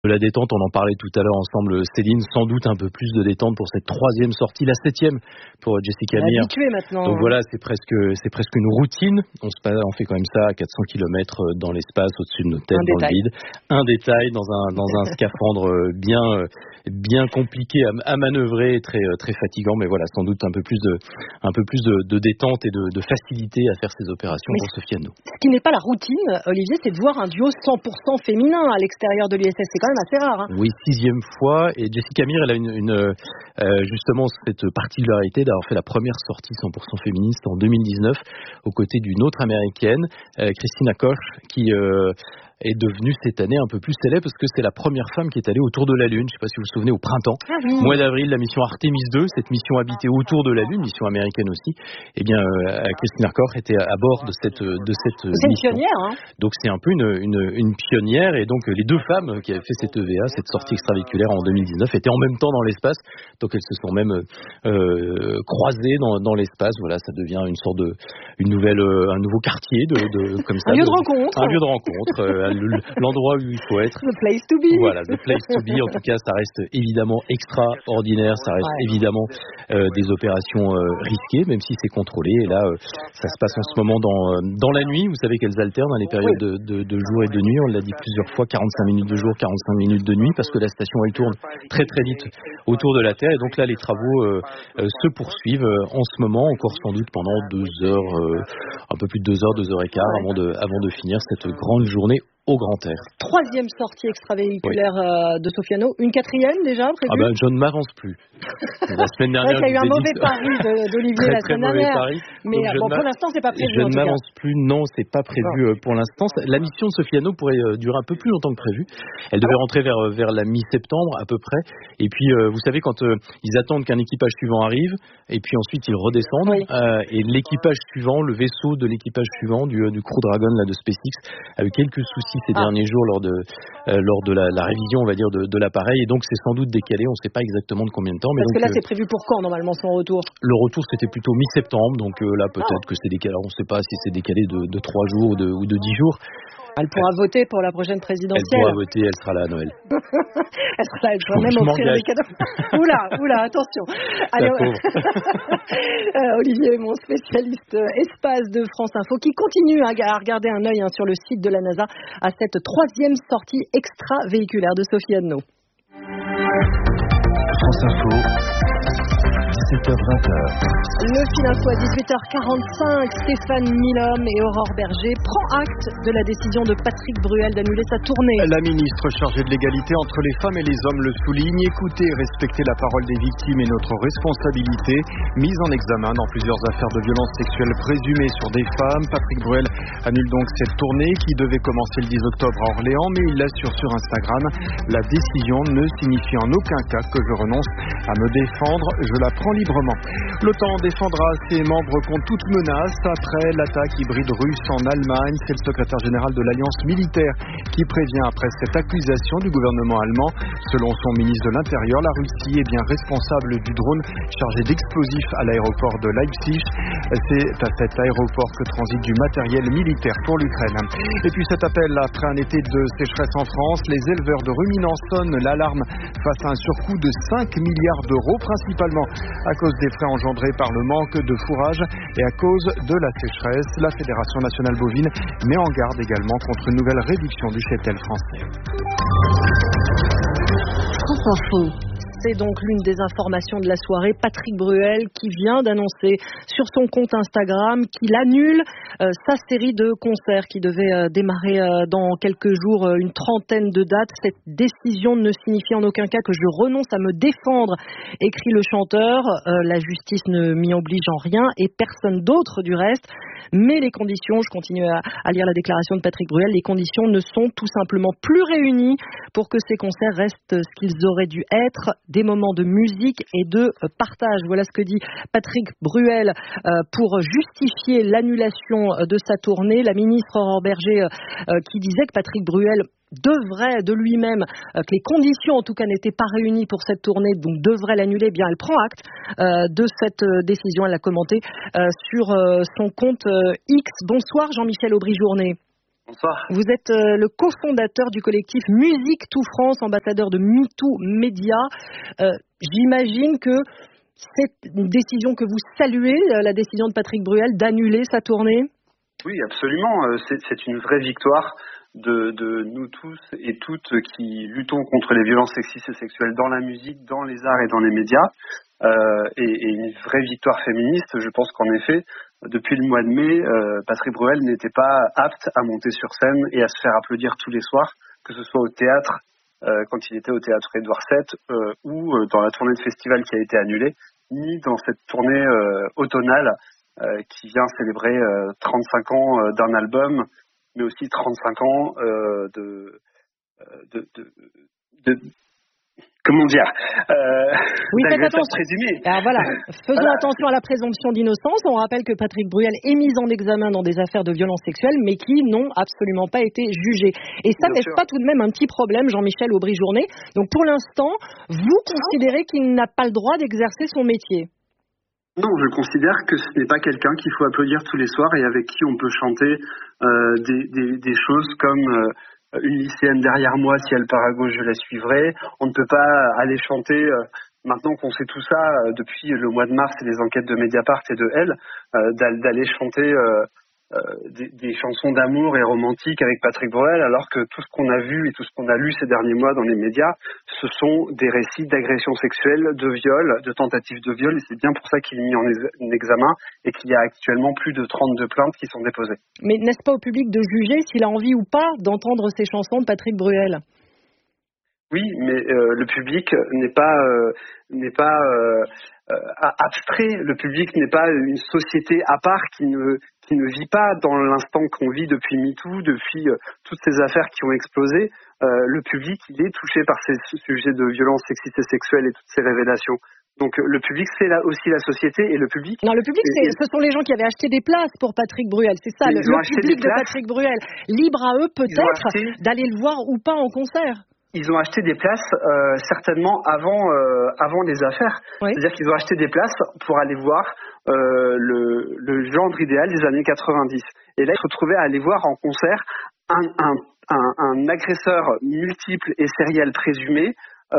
De la détente, on en parlait tout à l'heure ensemble, Céline, sans doute un peu plus de détente pour cette troisième sortie, la 7e pour Jessica Meir. Maintenant. Donc voilà, c'est presque une routine. On fait quand même ça à 400 km dans l'espace, au-dessus de nos têtes, dans le vide. Un détail dans un scaphandre bien compliqué à manœuvrer, très très fatigant, mais voilà, sans doute un peu plus de détente et de facilité à faire ces opérations pour Sophie Anneau. Ce qui n'est pas la routine, Olivier, c'est de voir un duo 100% féminin à l'extérieur de l'ISS. C'est quand même assez rare. Oui, 6e fois. Et Jessica Meir, elle a justement cette particularité d'avoir fait la première sortie 100% féministe en 2019 aux côtés d'une autre américaine, Christina Koch, qui est devenue cette année un peu plus célèbre parce que c'est la première femme qui est allée autour de la Lune. Je ne sais pas si vous vous souvenez, au printemps, mois d'avril, la mission Artemis 2, cette mission habitée autour de la Lune, mission américaine aussi. Eh bien, Christina Koch était à bord de cette mission. C'est une pionnière, hein. Donc c'est un peu une pionnière, et donc les deux femmes qui avaient fait cette EVA, cette sortie extravéhiculaire en 2019, étaient en même temps dans l'espace. Donc elles se sont même croisées dans l'espace. Voilà, ça devient un nouveau quartier comme ça. Un lieu de rencontre. Un lieu de rencontre. L'endroit où il faut être. The place to be. Voilà, the place to be. En tout cas, ça reste évidemment extraordinaire. Ça reste évidemment des opérations risquées, même si c'est contrôlé. Et là, ça se passe en ce moment dans la nuit. Vous savez qu'elles alternent dans les périodes de jour et de nuit. On l'a dit plusieurs fois, 45 minutes de jour, 45 minutes de nuit, parce que la station, elle tourne très très vite autour de la Terre. Et donc là, les travaux se poursuivent en ce moment, encore sans doute pendant 2 heures, un peu plus de 2 heures, 2 heures et quart avant de finir cette grande journée au grand air. 3e sortie extravéhiculaire de Sophie Anneau. Une 4e déjà prévue? Je ne m'avance plus. La semaine dernière, il y a eu un mauvais pari d'Olivier la semaine dernière. Mais pour l'instant, c'est pas prévu. Je ne m'avance plus. Non, c'est pas prévu pour l'instant. La mission de Sophie Anneau pourrait durer un peu plus longtemps que prévu. Elle devait rentrer vers la mi-septembre à peu près. Et puis, vous savez, quand ils attendent qu'un équipage suivant arrive, et puis ensuite ils redescendent, et l'équipage suivant, le vaisseau de l'équipage suivant du Crew Dragon là, de SpaceX, a eu quelques soucis ces derniers jours lors de la révision, on va dire, de l'appareil, et donc c'est sans doute décalé. On ne sait pas exactement de combien de temps. Mais parce que là, c'est prévu pour quand normalement son retour? Le retour, c'était plutôt mi-septembre, donc là peut-être que c'est décalé. On ne sait pas si c'est décalé de 3 jours ou de 10 jours. Elle pourra voter pour la prochaine présidentielle. Elle pourra voter, elle sera là à Noël. Elle sera là, elle pourra même offrir des cadeaux. Oula, attention. Alors, Olivier, mon spécialiste espace de France Info, qui continue à regarder un œil sur le site de la NASA à cette 3e sortie extravéhiculaire de Sophie Anneau. France Info. 17h-20h. Le fil info à 18h45. Stéphane Milhomme et Aurore Berger prend acte de la décision de Patrick Bruel d'annuler sa tournée. La ministre chargée de l'égalité entre les femmes et les hommes le souligne. Écouter et respecter la parole des victimes est notre responsabilité. Mise en examen dans plusieurs affaires de violences sexuelles présumées sur des femmes, Patrick Bruel annule donc cette tournée qui devait commencer le 10 octobre à Orléans, mais il l'assure sur Instagram. La décision ne signifie en aucun cas que je renonce à me défendre. Je la prends librement. L'OTAN défendra ses membres contre toute menace après l'attaque hybride russe en Allemagne. C'est le secrétaire général de l'Alliance militaire qui prévient après cette accusation du gouvernement allemand. Selon son ministre de l'Intérieur, la Russie est bien responsable du drone chargé d'explosifs à l'aéroport de Leipzig. C'est à cet aéroport que transite du matériel militaire pour l'Ukraine. Et puis cet appel après un été de sécheresse en France, les éleveurs de ruminants sonnent l'alarme face à un surcoût de 5 milliards d'euros, principalement à cause des frais engendrés par le manque de fourrage et à cause de la sécheresse. La Fédération nationale bovine met en garde également contre une nouvelle réduction du cheptel français. France Info. C'est donc l'une des informations de la soirée. Patrick Bruel qui vient d'annoncer sur son compte Instagram qu'il annule sa série de concerts qui devait démarrer dans quelques jours, une trentaine de dates. Cette décision ne signifie en aucun cas que je renonce à me défendre, écrit le chanteur. La justice ne m'y oblige en rien et personne d'autre du reste. Mais les conditions, je continue à lire la déclaration de Patrick Bruel, les conditions ne sont tout simplement plus réunies pour que ces concerts restent ce qu'ils auraient dû être, des moments de musique et de partage. Voilà ce que dit Patrick Bruel pour justifier l'annulation de sa tournée. La ministre Aurore Berger qui disait que Patrick Bruel devrait de lui-même, que les conditions en tout cas n'étaient pas réunies pour cette tournée, donc devrait l'annuler. Eh bien, elle prend acte de cette décision. Elle l'a commenté sur son compte X. Bonsoir Jean-Michel Aubry-Journet. Bonsoir. Vous êtes le cofondateur du collectif Musique Tout France, ambassadeur de MeToo Média. J'imagine que c'est une décision que vous saluez, la décision de Patrick Bruel d'annuler sa tournée. Oui, absolument. C'est une vraie victoire de nous tous et toutes qui luttons contre les violences sexistes et sexuelles dans la musique, dans les arts et dans les médias. Et une vraie victoire féministe. Je pense qu'en effet, depuis le mois de mai, Patrick Bruel n'était pas apte à monter sur scène et à se faire applaudir tous les soirs, que ce soit au théâtre, quand il était au théâtre Édouard VII, ou dans la tournée de festival qui a été annulée, ni dans cette tournée automnale qui vient célébrer 35 ans d'un album, mais aussi 35 ans comment dire oui, faites attention. Présumé. Alors voilà, faisons attention à la présomption d'innocence. On rappelle que Patrick Bruel est mis en examen dans des affaires de violences sexuelles, mais qui n'ont absolument pas été jugées. Et ça, n'est-ce pas tout de même un petit problème, Jean-Michel Aubry-Journet? Donc pour l'instant, vous considérez qu'il n'a pas le droit d'exercer son métier? Non, je considère que ce n'est pas quelqu'un qu'il faut applaudir tous les soirs et avec qui on peut chanter des choses comme une lycéenne derrière moi, si elle part à gauche, je la suivrai. On ne peut pas aller chanter, maintenant qu'on sait tout ça, depuis le mois de mars et les enquêtes de Mediapart et de Elle, d'aller chanter des chansons d'amour et romantiques avec Patrick Bruel, alors que tout ce qu'on a vu et tout ce qu'on a lu ces derniers mois dans les médias, ce sont des récits d'agressions sexuelles, de viols, de tentatives de viol, et c'est bien pour ça qu'il est mis en examen et qu'il y a actuellement plus de 32 plaintes qui sont déposées. Mais n'est-ce pas au public de juger s'il a envie ou pas d'entendre ces chansons de Patrick Bruel? Oui, mais le public n'est pas abstrait. Le public n'est pas une société à part qui ne vit pas dans l'instant qu'on vit depuis MeToo, depuis toutes ces affaires qui ont explosé. Le public, il est touché par ces sujets de violences sexistes et sexuelles et toutes ces révélations. Donc le public, c'est là aussi la société et le public. Non, le public, ce sont les gens qui avaient acheté des places pour Patrick Bruel. C'est ça, le public de Patrick Bruel. Libre à eux peut-être d'aller le voir ou pas en concert. Ils ont acheté des places certainement avant les affaires. Oui. C'est-à-dire qu'ils ont acheté des places pour aller voir le genre idéal des années 90. Et là, ils se retrouvaient à aller voir en concert un agresseur multiple et sériel présumé,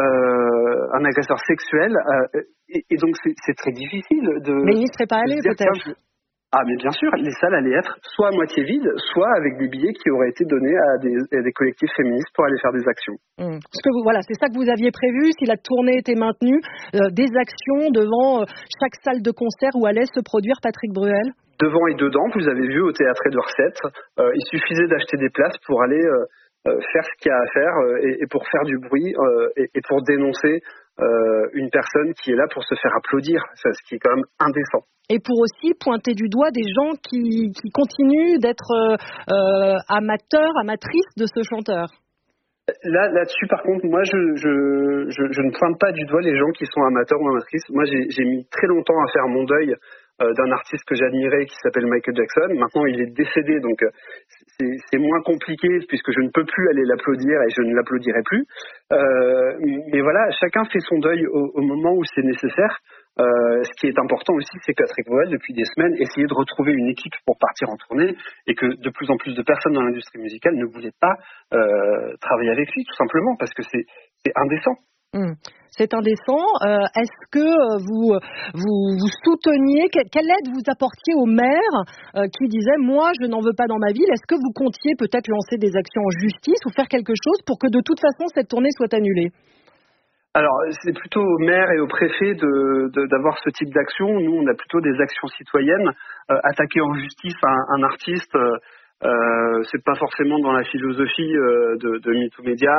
un agresseur sexuel. Et donc, c'est très difficile de... Mais il n'y serait pas allé peut-être. Ah, mais bien sûr, les salles allaient être soit à moitié vides, soit avec des billets qui auraient été donnés à des collectifs féministes pour aller faire des actions. Parce que voilà, c'est ça que vous aviez prévu, si la tournée était maintenue, des actions devant chaque salle de concert où allait se produire Patrick Bruel? Devant et dedans, vous avez vu au théâtre Édouard VII, il suffisait d'acheter des places pour aller faire ce qu'il y a à faire et pour faire du bruit et pour dénoncer une personne qui est là pour se faire applaudir, ce qui est quand même indécent. Et pour aussi pointer du doigt des gens qui continuent d'être amateurs, amatrices de ce chanteur. Là-dessus, par contre, moi, je ne pointe pas du doigt les gens qui sont amateurs ou amatrices. Moi, j'ai mis très longtemps à faire mon deuil d'un artiste que j'admirais qui s'appelle Michael Jackson. Maintenant, il est décédé, donc c'est moins compliqué puisque je ne peux plus aller l'applaudir et je ne l'applaudirai plus. Mais voilà, chacun fait son deuil au moment où c'est nécessaire. Ce qui est important aussi, c'est que Patrick Bruel, depuis des semaines, essayait de retrouver une équipe pour partir en tournée et que de plus en plus de personnes dans l'industrie musicale ne voulaient pas travailler avec lui, tout simplement, parce que c'est indécent. C'est indécent. Est-ce que vous souteniez, quelle aide vous apportiez au maire qui disait « Moi, je n'en veux pas dans ma ville ». Est-ce que vous comptiez peut-être lancer des actions en justice ou faire quelque chose pour que de toute façon cette tournée soit annulée ? Alors, c'est plutôt au maire et au préfet d'avoir ce type d'action. Nous, on a plutôt des actions citoyennes. Attaquer en justice un artiste, c'est pas forcément dans la philosophie de MeToo Média.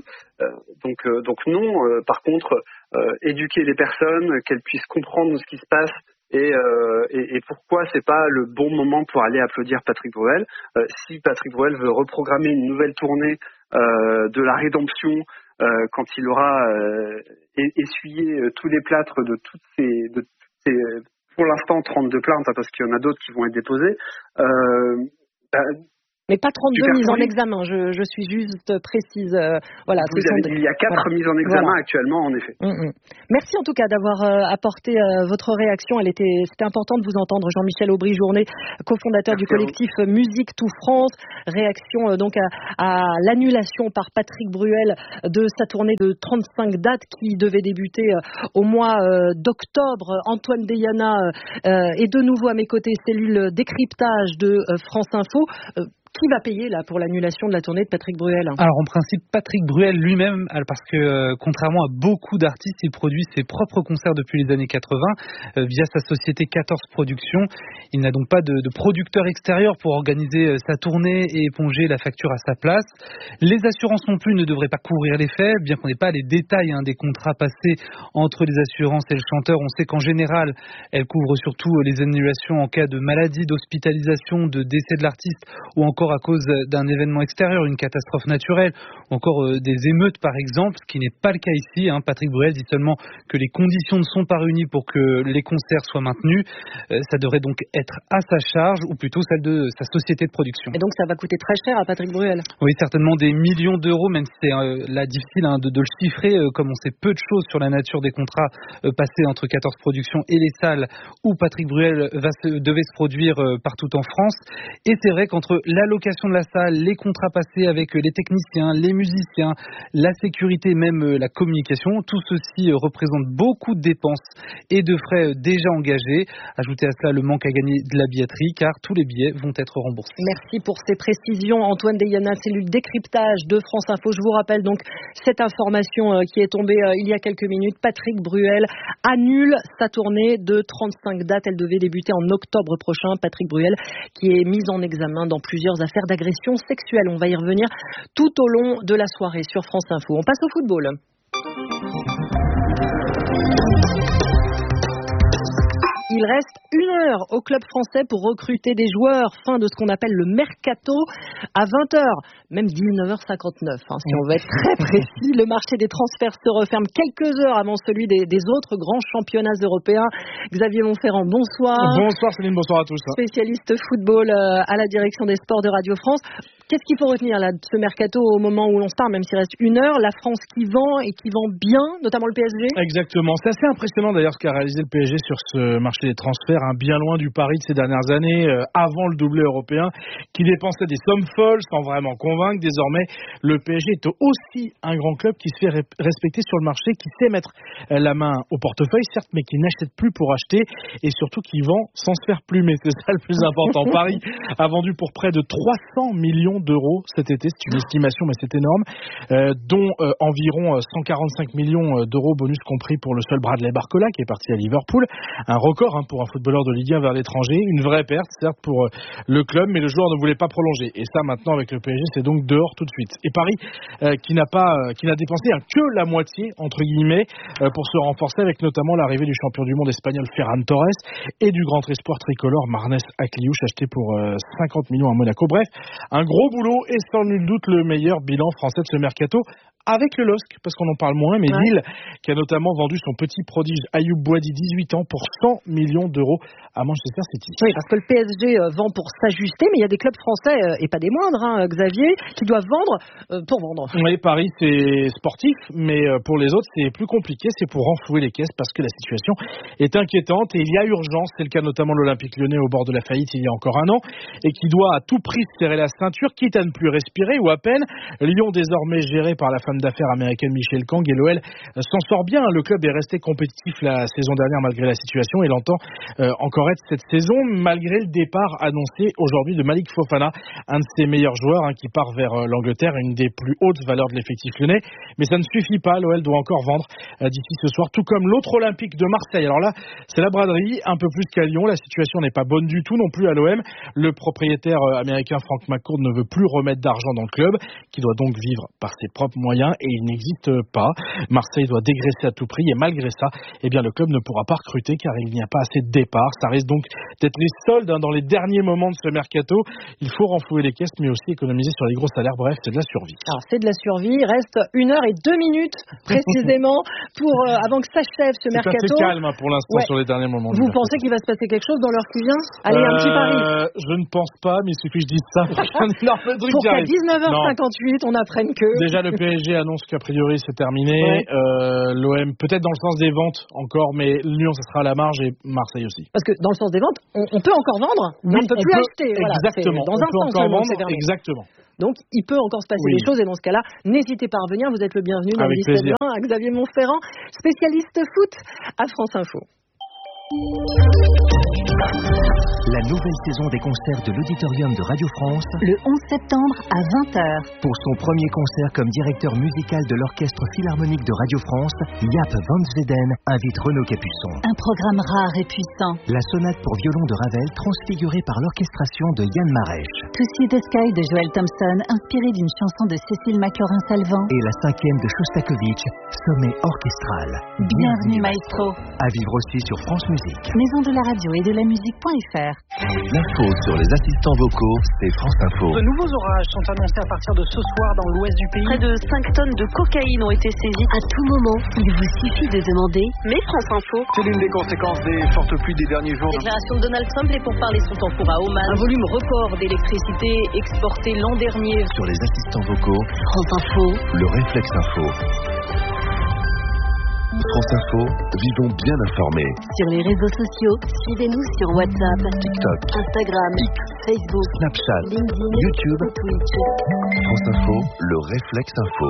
Donc non. Par contre, éduquer les personnes, qu'elles puissent comprendre ce qui se passe et pourquoi c'est pas le bon moment pour aller applaudir Patrick Bruel. Si Patrick Bruel veut reprogrammer une nouvelle tournée de la rédemption, quand il aura essuyé tous les plâtres de toutes ces pour l'instant 32 plaintes, parce qu'il y en a d'autres qui vont être déposées. Mais pas 32 mises en examen, je suis juste précise. Voilà, il y a 4 mises en examen actuellement, en effet. Merci en tout cas d'avoir apporté votre réaction. C'était important de vous entendre, Jean-Michel Aubry-Journet, cofondateur du collectif Musique to France. Réaction donc à l'annulation par Patrick Bruel de sa tournée de 35 dates qui devait débuter au mois d'octobre. Antoine Deyana est de nouveau à mes côtés, cellule décryptage de France Info. Qui va payer là pour l'annulation de la tournée de Patrick Bruel ? Alors en principe Patrick Bruel lui-même, parce que contrairement à beaucoup d'artistes, il produit ses propres concerts depuis les années 80 via sa société 14 Productions. Il n'a donc pas de producteur extérieur pour organiser sa tournée et éponger la facture à sa place. Les assurances non plus ne devraient pas couvrir les faits, bien qu'on n'ait pas les détails des contrats passés entre les assurances et le chanteur. On sait qu'en général, elles couvrent surtout les annulations en cas de maladie, d'hospitalisation, de décès de l'artiste ou encore à cause d'un événement extérieur, une catastrophe naturelle, ou encore des émeutes par exemple, ce qui n'est pas le cas ici. Patrick Bruel dit seulement que les conditions ne sont pas réunies pour que les concerts soient maintenus. Ça devrait donc être à sa charge, ou plutôt celle de sa société de production. Et donc ça va coûter très cher à Patrick Bruel ? Oui, certainement des millions d'euros, même si c'est là difficile de le chiffrer, comme on sait peu de choses sur la nature des contrats passés entre 14 Productions et les salles où Patrick Bruel devait se produire partout en France. Et c'est vrai qu'entre la location de la salle, les contrats passés avec les techniciens, les musiciens, la sécurité, même la communication, tout ceci représente beaucoup de dépenses et de frais déjà engagés. Ajoutez à cela le manque à gagner de la billetterie, car tous les billets vont être remboursés. Merci pour ces précisions, Antoine Deyana, cellule décryptage de France Info. Je vous rappelle donc cette information qui est tombée il y a quelques minutes. Patrick Bruel annule sa tournée de 35 dates. Elle devait débuter en octobre prochain. Patrick Bruel qui est mis en examen dans plusieurs affaires d'agression sexuelle. On va y revenir tout au long de la soirée sur France Info. On passe au football. Il reste 1 heure au club français pour recruter des joueurs. Fin de ce qu'on appelle le mercato à 20h, même 19h59. Si on veut être très précis, le marché des transferts se referme quelques heures avant celui des autres grands championnats européens. Xavier Monferrand, bonsoir. Bonsoir Céline, bonsoir à tous. Spécialiste football à la direction des sports de Radio France. Qu'est-ce qu'il faut retenir là de ce mercato au moment où l'on se parle, même s'il reste 1 heure, la France qui vend et qui vend bien, notamment le PSG ? Exactement, c'est assez impressionnant d'ailleurs ce qu'a réalisé le PSG sur ce marché des transferts, bien loin du pari de ces dernières années, avant le doublé européen, qui dépensait des sommes folles sans vraiment convaincre. Désormais, le PSG est aussi un grand club qui se fait respecter sur le marché, qui sait mettre la main au portefeuille, certes, mais qui n'achète plus pour acheter et surtout qui vend sans se faire plumer. C'est ça le plus important. Paris a vendu pour près de 300 millions d'euros cet été, c'est une estimation mais c'est énorme, dont environ 145 millions d'euros bonus compris pour le seul Bradley Barcola qui est parti à Liverpool, un record pour un footballeur de Ligue 1 vers l'étranger, une vraie perte certes pour le club, mais le joueur ne voulait pas prolonger et ça maintenant avec le PSG c'est donc dehors tout de suite. Et Paris qui n'a dépensé que la moitié entre guillemets pour se renforcer, avec notamment l'arrivée du champion du monde espagnol Ferran Torres et du grand espoir tricolore Marnès Akliouche acheté pour 50 millions à Monaco. Bref, un gros boulot et sans nul doute le meilleur bilan français de ce mercato, avec le LOSC, parce qu'on en parle moins, mais Lille, qui a notamment vendu son petit prodige Ayoub Boadi, 18 ans, pour 100 millions d'euros à Manchester City. Oui, parce que le PSG vend pour s'ajuster, mais il y a des clubs français, et pas des moindres, Xavier, qui doivent vendre pour vendre. Oui, Paris, c'est sportif, mais pour les autres, c'est plus compliqué, c'est pour renflouer les caisses, parce que la situation est inquiétante, et il y a urgence, c'est le cas notamment de l'Olympique Lyonnais au bord de la faillite il y a encore un an, et qui doit à tout prix serrer la ceinture, quitte à ne plus respirer, ou à peine. Lyon, désormais géré par la femme d'affaires américaine Michel Kang, et l'OL s'en sort bien. Le club est resté compétitif la saison dernière malgré la situation et l'entend encore être cette saison, malgré le départ annoncé aujourd'hui de Malik Fofana, un de ses meilleurs joueurs qui part vers l'Angleterre, une des plus hautes valeurs de l'effectif lyonnais. Mais ça ne suffit pas, l'OL doit encore vendre d'ici ce soir, tout comme l'autre Olympique de Marseille. Alors là, c'est la braderie, un peu plus qu'à Lyon. La situation n'est pas bonne du tout non plus à l'OM. Le propriétaire américain Frank McCourt ne veut plus remettre d'argent dans le club, qui doit donc vivre par ses propres moyens. moyens et il n'existe pas. Marseille doit dégraisser à tout prix et malgré ça, eh bien, le club ne pourra pas recruter car il n'y a pas assez de départs. Ça risque donc d'être les soldes dans les derniers moments de ce mercato. Il faut renflouer les caisses mais aussi économiser sur les gros salaires. Bref, c'est de la survie. Alors, c'est de la survie. Il reste 1 heure et 2 minutes précisément avant que s'achève ce mercato. C'est assez calme pour l'instant sur les derniers moments. Vous pensez qu'il va se passer quelque chose dans l'heure qui vient? Allez, un petit pari. Je ne pense pas, mais il suffit que je dise ça pour qu'il y ait un énorme truc pour qui qu'à arrive. 19h58, on apprenne que... Déjà, le PSG annonce qu'a priori c'est terminé. L'OM, peut-être dans le sens des ventes encore, mais Lyon, ça sera à la marge et Marseille aussi. Parce que dans le sens des ventes, on peut encore vendre, mais on ne peut plus acheter. Exactement. Dans un sens seulement, c'est fermé. Exactement. Donc, il peut encore se passer des choses et dans ce cas-là, n'hésitez pas à revenir. Vous êtes le bienvenu dans le 17-20 à Xavier Montferrand, spécialiste foot à France Info. La nouvelle saison des concerts de l'Auditorium de Radio France le 11 septembre à 20h. Pour son premier concert comme directeur musical de l'Orchestre Philharmonique de Radio France, Jaap van Zweden invite Renaud Capuçon. Un programme rare et puissant. La sonate pour violon de Ravel transfigurée par l'orchestration de Yann Marèche. To See the Sky de Joel Thompson inspiré d'une chanson de Cécile Maclaurin-Salvant. Et la 5e de Shostakovich, Sommet orchestral. Bienvenue maestro. À vivre aussi sur France Musique. Maison de la radio et de la musique.fr. L'info sur les assistants vocaux, c'est France Info. De nouveaux orages sont annoncés à partir de ce soir dans l'ouest du pays. Près de 5 tonnes de cocaïne ont été saisies. À tout moment, il vous suffit de demander. Mais France Info. C'est l'une des conséquences des fortes pluies des derniers jours. Déclaration de Donald Trump, les pourparlers sont en cours à Oman. Un volume record d'électricité exporté l'an dernier. Sur les assistants vocaux, France Info. Le réflexe info. France Info, vivons bien informés. Sur les réseaux sociaux, suivez-nous sur WhatsApp, TikTok, Instagram, X, Facebook, Snapchat, LinkedIn, YouTube, Twitch. France Info, le réflexe info.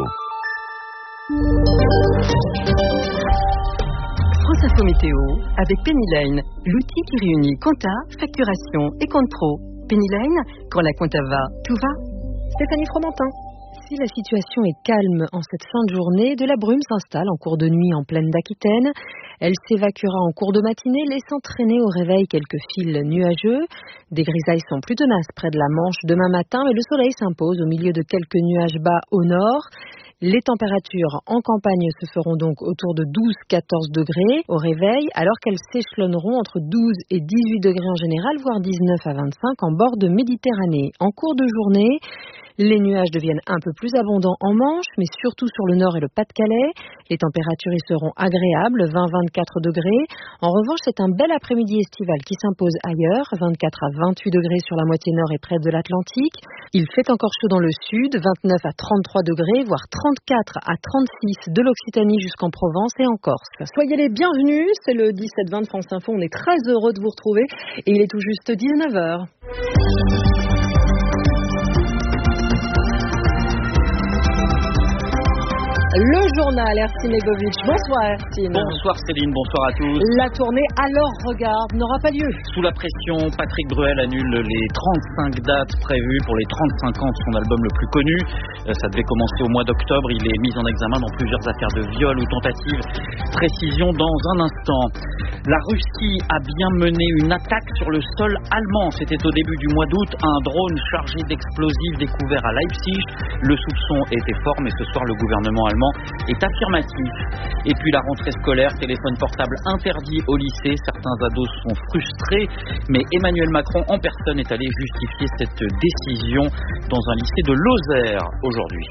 France Info Météo avec Penny Lane, l'outil qui réunit compta, facturation et compte pro. Penny Lane, quand la compta va, tout va. Stéphanie Fromentin. Si la situation est calme en cette fin de journée, de la brume s'installe en cours de nuit en plaine d'Aquitaine. Elle s'évacuera en cours de matinée, laissant traîner au réveil quelques fils nuageux. Des grisailles sont plus tenaces près de la Manche demain matin, mais le soleil s'impose au milieu de quelques nuages bas au nord. Les températures en campagne se feront donc autour de 12-14 degrés au réveil, alors qu'elles s'échelonneront entre 12 et 18 degrés en général, voire 19 à 25 en bord de Méditerranée. En cours de journée, les nuages deviennent un peu plus abondants en Manche, mais surtout sur le nord et le Pas-de-Calais. Les températures y seront agréables, 20-24 degrés. En revanche, c'est un bel après-midi estival qui s'impose ailleurs, 24 à 28 degrés sur la moitié nord et près de l'Atlantique. Il fait encore chaud dans le sud, 29 à 33 degrés, voire 34 à 36 de l'Occitanie jusqu'en Provence et en Corse. Soyez les bienvenus, c'est le 17-20 de France Info. On est très heureux de vous retrouver et il est tout juste 19h. Le journal, Ercine Legovic. Bonsoir Ercine. Bonsoir Céline, bonsoir à tous. La tournée Alors Regarde n'aura pas lieu. Sous la pression, Patrick Bruel annule les 35 dates prévues pour les 35 ans de son album le plus connu. Ça devait commencer au mois d'octobre. Il est mis en examen dans plusieurs affaires de viol ou tentative. Précision dans un instant. La Russie a bien mené une attaque sur le sol allemand. C'était au début du mois d'août. Un drone chargé d'explosifs découvert à Leipzig. Le soupçon était fort, mais ce soir le gouvernement allemand est affirmatif. Et puis la rentrée scolaire, téléphone portable interdit au lycée. Certains ados sont frustrés, mais Emmanuel Macron en personne est allé justifier cette décision dans un lycée de Lozère aujourd'hui.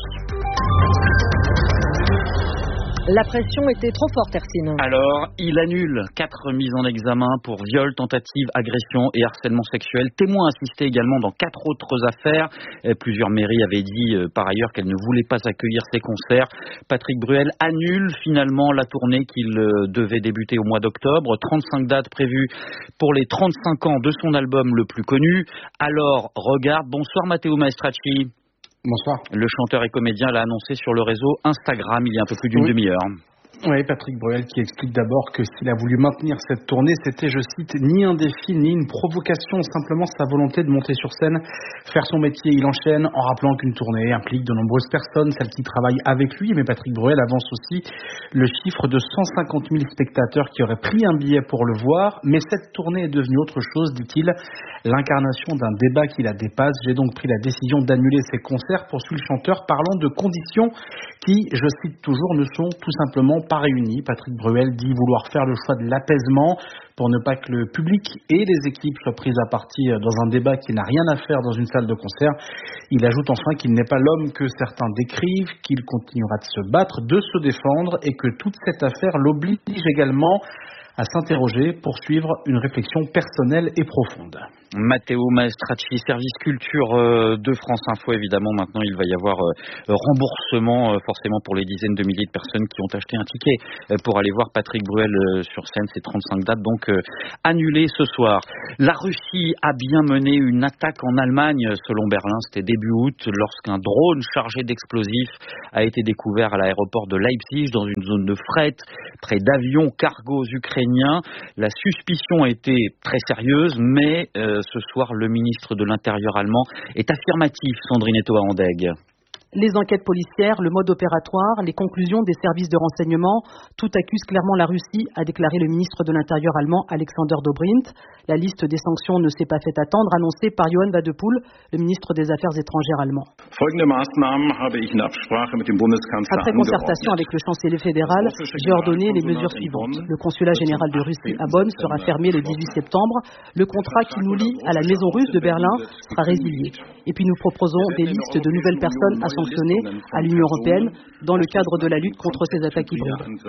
La pression était trop forte, Ercine. Alors, il annule 4 mises en examen pour viol, tentative, agression et harcèlement sexuel. Témoin assisté également dans 4 autres affaires. Plusieurs mairies avaient dit par ailleurs qu'elles ne voulaient pas accueillir ces concerts. Patrick Bruel annule finalement la tournée qu'il devait débuter au mois d'octobre. 35 dates prévues pour les 35 ans de son album le plus connu. Alors, regarde. Bonsoir Matteo Maestracci. Bonsoir. Le chanteur et comédien l'a annoncé sur le réseau Instagram il y a un peu plus d'une demi-heure. Oui, Patrick Bruel qui explique d'abord que s'il a voulu maintenir cette tournée, c'était, je cite, ni un défi ni une provocation, simplement sa volonté de monter sur scène, faire son métier. Il enchaîne en rappelant qu'une tournée implique de nombreuses personnes, celles qui travaillent avec lui, mais Patrick Bruel avance aussi le chiffre de 150 000 spectateurs qui auraient pris un billet pour le voir, mais cette tournée est devenue autre chose, dit-il, l'incarnation d'un débat qui la dépasse. J'ai donc pris la décision d'annuler ces concerts, poursuit le chanteur, parlant de conditions qui, je cite toujours, ne sont tout simplement pas réunis. Patrick Bruel dit vouloir faire le choix de l'apaisement pour ne pas que le public et les équipes soient prises à partie dans un débat qui n'a rien à faire dans une salle de concert. Il ajoute enfin qu'il n'est pas l'homme que certains décrivent, qu'il continuera de se battre, de se défendre et que toute cette affaire l'oblige également à s'interroger pour suivre une réflexion personnelle et profonde. Matteo Maestracci, service culture de France Info. Évidemment, maintenant, il va y avoir remboursement forcément pour les dizaines de milliers de personnes qui ont acheté un ticket pour aller voir Patrick Bruel sur scène. Ces 35 dates donc annulées ce soir. La Russie a bien mené une attaque en Allemagne, selon Berlin. C'était début août, lorsqu'un drone chargé d'explosifs a été découvert à l'aéroport de Leipzig, dans une zone de fret, près d'avions cargos ukrainiens. La suspicion était très sérieuse, mais ce soir, le ministre de l'Intérieur allemand est affirmatif, Sandrine Etoa-Andeg. Les enquêtes policières, le mode opératoire, les conclusions des services de renseignement, tout accuse clairement la Russie, a déclaré le ministre de l'Intérieur allemand Alexander Dobrindt. La liste des sanctions ne s'est pas fait attendre, annoncée par Johann Wadepool, le ministre des Affaires étrangères allemand. Après concertation avec le chancelier fédéral, j'ai ordonné les mesures suivantes. Le consulat général de Russie à Bonn sera fermé le 18 septembre. Le contrat qui nous lie à la maison russe de Berlin sera résilié. Et puis nous proposons des listes de nouvelles personnes à sanctionner à l'Union européenne dans le cadre de la lutte contre ces attaques hybrides.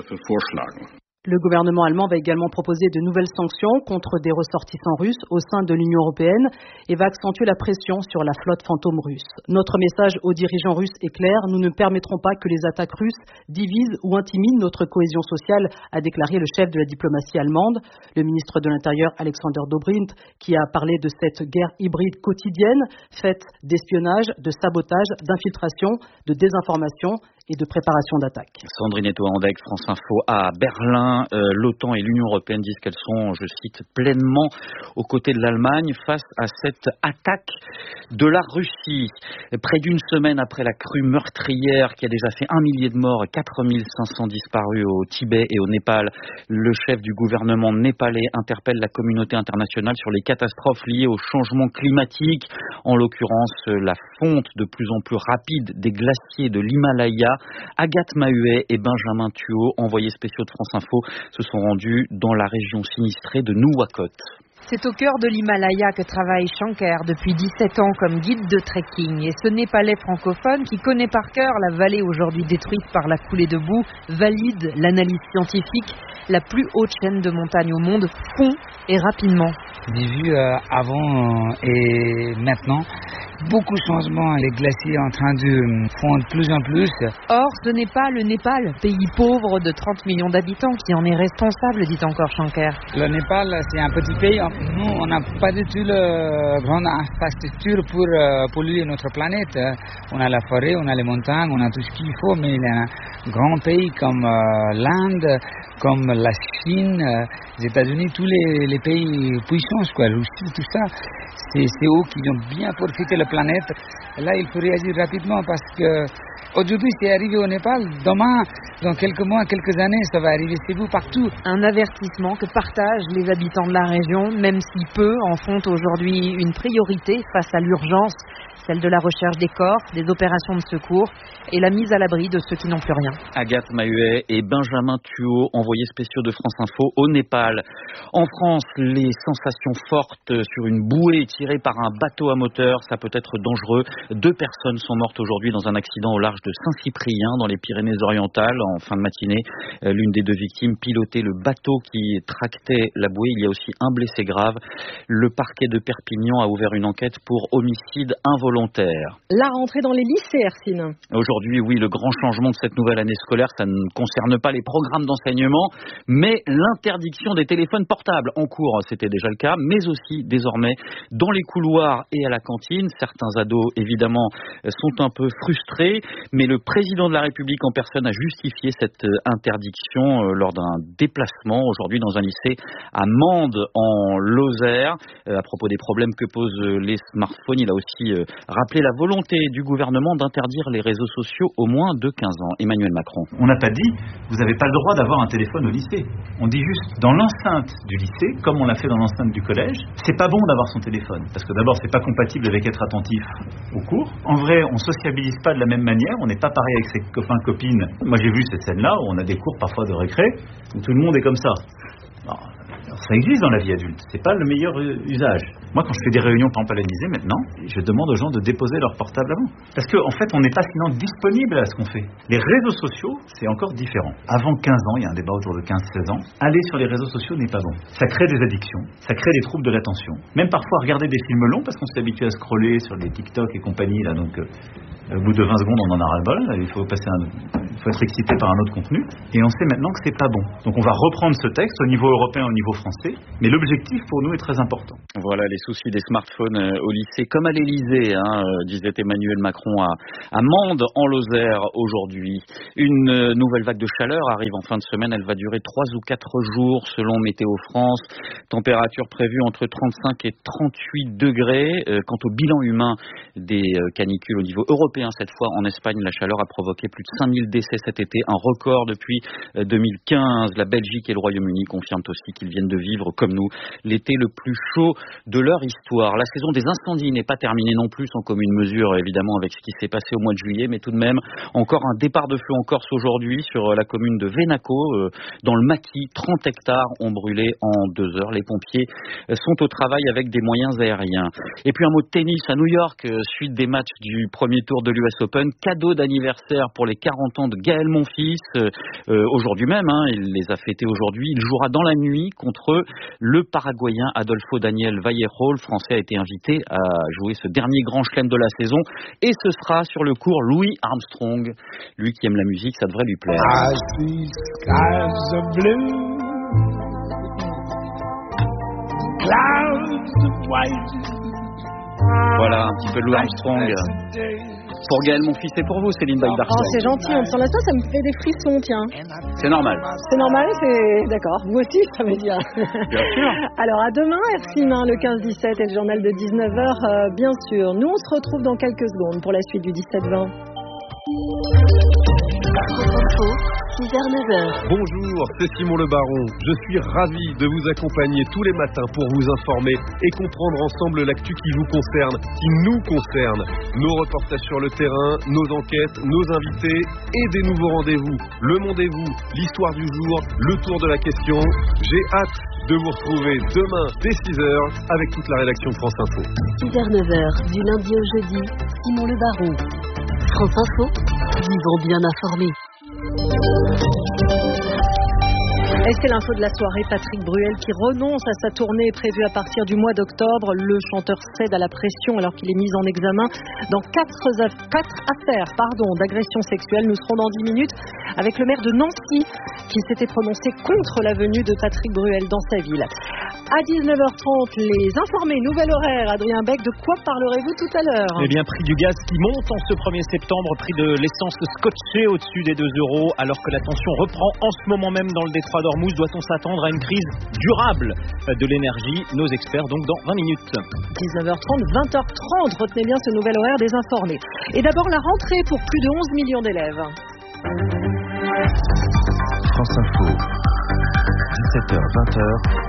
Le gouvernement allemand va également proposer de nouvelles sanctions contre des ressortissants russes au sein de l'Union européenne et va accentuer la pression sur la flotte fantôme russe. Notre message aux dirigeants russes est clair, nous ne permettrons pas que les attaques russes divisent ou intimident notre cohésion sociale, a déclaré le chef de la diplomatie allemande. Le ministre de l'Intérieur Alexander Dobrindt, qui a parlé de cette guerre hybride quotidienne, faite d'espionnage, de sabotage, d'infiltration, de désinformation et de préparation d'attaque. Sandrine Etoa-Andeg, France Info à Berlin. L'OTAN et l'Union européenne disent qu'elles sont, je cite, pleinement aux côtés de l'Allemagne face à cette attaque de la Russie. Près d'une semaine après la crue meurtrière qui a déjà fait 1 millier de morts, 4500 disparus au Tibet et au Népal, le chef du gouvernement népalais interpelle la communauté internationale sur les catastrophes liées au changement climatique, en l'occurrence la fonte de plus en plus rapide des glaciers de l'Himalaya. Agathe Mahuet et Benjamin Thuot, envoyés spéciaux de France Info, se sont rendus dans la région sinistrée de Nuwakot. C'est au cœur de l'Himalaya que travaille Shankar depuis 17 ans comme guide de trekking. Et ce Népalais francophone, qui connaît par cœur la vallée aujourd'hui détruite par la coulée de boue, valide l'analyse scientifique. La plus haute chaîne de montagnes au monde fond et rapidement. J'ai vu avant et maintenant beaucoup de changements. Les glaciers en train de fondre de plus en plus. Or, ce n'est pas le Népal, pays pauvre de 30 millions d'habitants, qui en est responsable, dit encore Shankar. Le Népal, c'est un petit pays. Nous, on n'a pas du tout la grande infrastructure pour polluer notre planète. On a la forêt, on a les montagnes, on a tout ce qu'il faut, mais il y a un grand pays comme l'Inde, comme la Chine, les États-Unis, tous les pays puissants, quoi, la Russie, tout ça, c'est eux qui ont bien profité de la planète. Là, il faut réagir rapidement parce que aujourd'hui, c'est arrivé au Népal. Demain, dans quelques mois, quelques années, ça va arriver chez vous partout. Un avertissement que partagent les habitants de la région, même si peu en font aujourd'hui une priorité face à l'urgence, celle de la recherche des corps, des opérations de secours et la mise à l'abri de ceux qui n'ont plus rien. Agathe Mahuet et Benjamin Thuot, envoyés spéciaux de France Info au Népal. En France, les sensations fortes sur une bouée tirée par un bateau à moteur, ça peut être dangereux. 2 personnes sont mortes aujourd'hui dans un accident au large de Saint-Cyprien, dans les Pyrénées-Orientales, en fin de matinée. L'une des 2 victimes pilotait le bateau qui tractait la bouée. Il y a aussi un blessé grave. Le parquet de Perpignan a ouvert une enquête pour homicide involontaire. volontaires. La rentrée dans les lycées, Hercine. Aujourd'hui, oui, le grand changement de cette nouvelle année scolaire, ça ne concerne pas les programmes d'enseignement, mais l'interdiction des téléphones portables. En cours, c'était déjà le cas, mais aussi désormais dans les couloirs et à la cantine. Certains ados, évidemment, sont un peu frustrés, mais le président de la République en personne a justifié cette interdiction lors d'un déplacement aujourd'hui dans un lycée à Mende en Lozère. À propos des problèmes que posent les smartphones, il a aussi rappelé la volonté du gouvernement d'interdire les réseaux sociaux aux moins de 15 ans. Emmanuel Macron. On n'a pas dit, vous n'avez pas le droit d'avoir un téléphone au lycée. On dit juste, dans l'enceinte du lycée, comme on l'a fait dans l'enceinte du collège, c'est pas bon d'avoir son téléphone. Parce que d'abord, c'est pas compatible avec être attentif au cours. En vrai, on sociabilise pas de la même manière. On n'est pas pareil avec ses copains, copines. Moi, j'ai vu cette scène-là où on a des cours parfois de récré où tout le monde est comme ça. Alors, ça existe dans la vie adulte, c'est pas le meilleur usage. Moi, quand je fais des réunions par exemple à l'Élysée maintenant, je demande aux gens de déposer leur portable avant. Parce qu'en fait, on n'est pas sinon disponible à ce qu'on fait. Les réseaux sociaux, c'est encore différent. Avant 15 ans, il y a un débat autour de 15-16 ans, aller sur les réseaux sociaux n'est pas bon. Ça crée des addictions, ça crée des troubles de l'attention. Même parfois regarder des films longs, parce qu'on s'est habitué à scroller sur les TikTok et compagnie, là, donc au bout de 20 secondes, on en a ras-le-bol. Il faut être excité par un autre contenu. Et on sait maintenant que c'est pas bon. Donc on va reprendre ce texte au niveau européen, au niveau français. Mais l'objectif pour nous est très important. Voilà les soucis des smartphones au lycée, comme à l'Élysée, disait Emmanuel Macron à Mende en Lozère aujourd'hui. Une nouvelle vague de chaleur arrive en fin de semaine. Elle va durer 3 ou 4 jours selon Météo France. Température prévue entre 35 et 38 degrés. Quant au bilan humain des canicules au niveau européen, cette fois en Espagne, la chaleur a provoqué plus de 5000 décès cet été, un record depuis 2015. La Belgique et le Royaume-Uni confirment aussi qu'ils viennent de vivre, comme nous, l'été le plus chaud de leur histoire. La saison des incendies n'est pas terminée non plus, sans commune mesure évidemment avec ce qui s'est passé au mois de juillet, mais tout de même encore un départ de feu en Corse aujourd'hui sur la commune de Venaco, dans le Maquis. 30 hectares ont brûlé en 2 heures. Les pompiers sont au travail avec des moyens aériens. Et puis un mot de tennis à New York, suite des matchs du premier tour de l'US Open, cadeau d'anniversaire pour les 40 ans de Gaël Monfils, aujourd'hui même, il les a fêtés aujourd'hui. Il jouera dans la nuit contre le Paraguayen Adolfo Daniel Vallejo. Le Français a été invité à jouer ce dernier grand chelem de la saison et ce sera sur le court Louis Armstrong. Lui qui aime la musique, ça devrait lui plaire. Voilà un petit peu Louis Armstrong. Pour Gaël Monfils et pour vous, Céline Baïdarson. Oh, c'est gentil, on me sent là, ça me fait des frissons, tiens. C'est normal. C'est normal, c'est... D'accord. Vous aussi, ça veut dire. Bien sûr. Alors, à demain, Hercine, le 15-17 et le journal de 19h, bien sûr. Nous, on se retrouve dans quelques secondes pour la suite du 17-20. 6h-9h. Bonjour, c'est Simon Le Baron. Je suis ravi de vous accompagner tous les matins pour vous informer et comprendre ensemble l'actu qui vous concerne, qui nous concerne. Nos reportages sur le terrain, nos enquêtes, nos invités et des nouveaux rendez-vous. Le Monde et vous, l'histoire du jour, le tour de la question. J'ai hâte de vous retrouver demain dès 6h avec toute la rédaction de France Info. 6h-9h, du lundi au jeudi, Simon Le Baron. France Info, vivons bien informés. Et c'est l'info de la soirée, Patrick Bruel qui renonce à sa tournée prévue à partir du mois d'octobre. Le chanteur cède à la pression alors qu'il est mis en examen dans 4 affaires d'agression sexuelle. Nous serons dans 10 minutes avec le maire de Nancy qui s'était prononcé contre la venue de Patrick Bruel dans sa ville. À 19h30, les informés, nouvel horaire. Adrien Beck, de quoi parlerez-vous tout à l'heure ? Eh bien, prix du gaz qui monte en ce 1er septembre, prix de l'essence scotché au-dessus des 2 € alors que la tension reprend en ce moment même dans le détroit d'Ormuz. Doit-on s'attendre à une crise durable de l'énergie ? Nos experts donc dans 20 minutes. 19h30, 20h30, retenez bien ce nouvel horaire des informés. Et d'abord la rentrée pour plus de 11 millions d'élèves. France Info, 17h, 20h.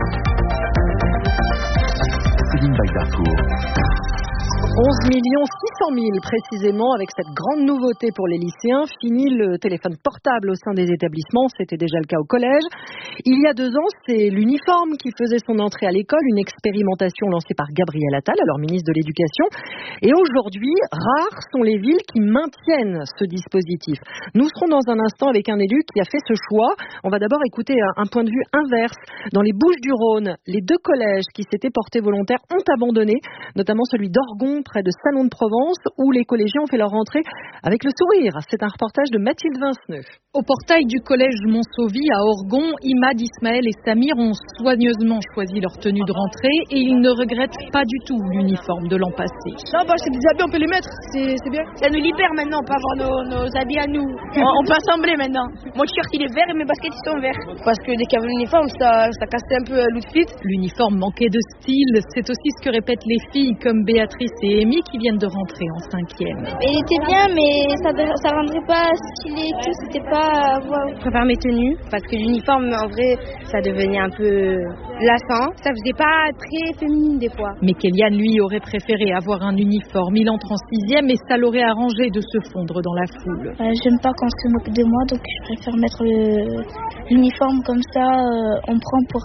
Céline Baïdarson. 11 600 000 précisément, avec cette grande nouveauté pour les lycéens. Fini le téléphone portable au sein des établissements, c'était déjà le cas au collège. Il y a 2 ans, c'est l'uniforme qui faisait son entrée à l'école, une expérimentation lancée par Gabriel Attal, alors ministre de l'Éducation. Et aujourd'hui, rares sont les villes qui maintiennent ce dispositif. Nous serons dans un instant avec un élu qui a fait ce choix. On va d'abord écouter un point de vue inverse. Dans les Bouches-du-Rhône, les 2 collèges qui s'étaient portés volontaires ont abandonné, notamment celui d'Orgon Boulogne, près de Salon de Provence, où les collégiens ont fait leur rentrée avec le sourire. C'est un reportage de Mathilde Vinceneux. Au portail du collège Montsauvis à Orgon, Imad, Ismaël et Samir ont soigneusement choisi leur tenue de rentrée et ils ne regrettent pas du tout l'uniforme de l'an passé. Non, c'est des habits, on peut les mettre, c'est bien. Ça nous libère maintenant, on peut avoir nos habits à nous. On peut assembler maintenant. Mon t-shirt il est vert et mes baskets ils sont verts. Parce que dès qu'il y avait l'uniforme, ça cassait un peu l'outfit. L'uniforme manquait de style, c'est aussi ce que répètent les filles comme Béatrice et Amy qui viennent de rentrer en 5e. Il était bien, mais ça rendrait pas stylé et tout, c'était pas... Je préfère mes tenues, parce que l'uniforme, en vrai, ça devenait un peu lassant. Ça faisait pas très féminine des fois. Mais Kéliane, lui, aurait préféré avoir un uniforme. Il entre en 6e et ça l'aurait arrangé de se fondre dans la foule. J'aime pas qu'on se moque de moi, donc je préfère mettre l'uniforme comme ça. On prend pour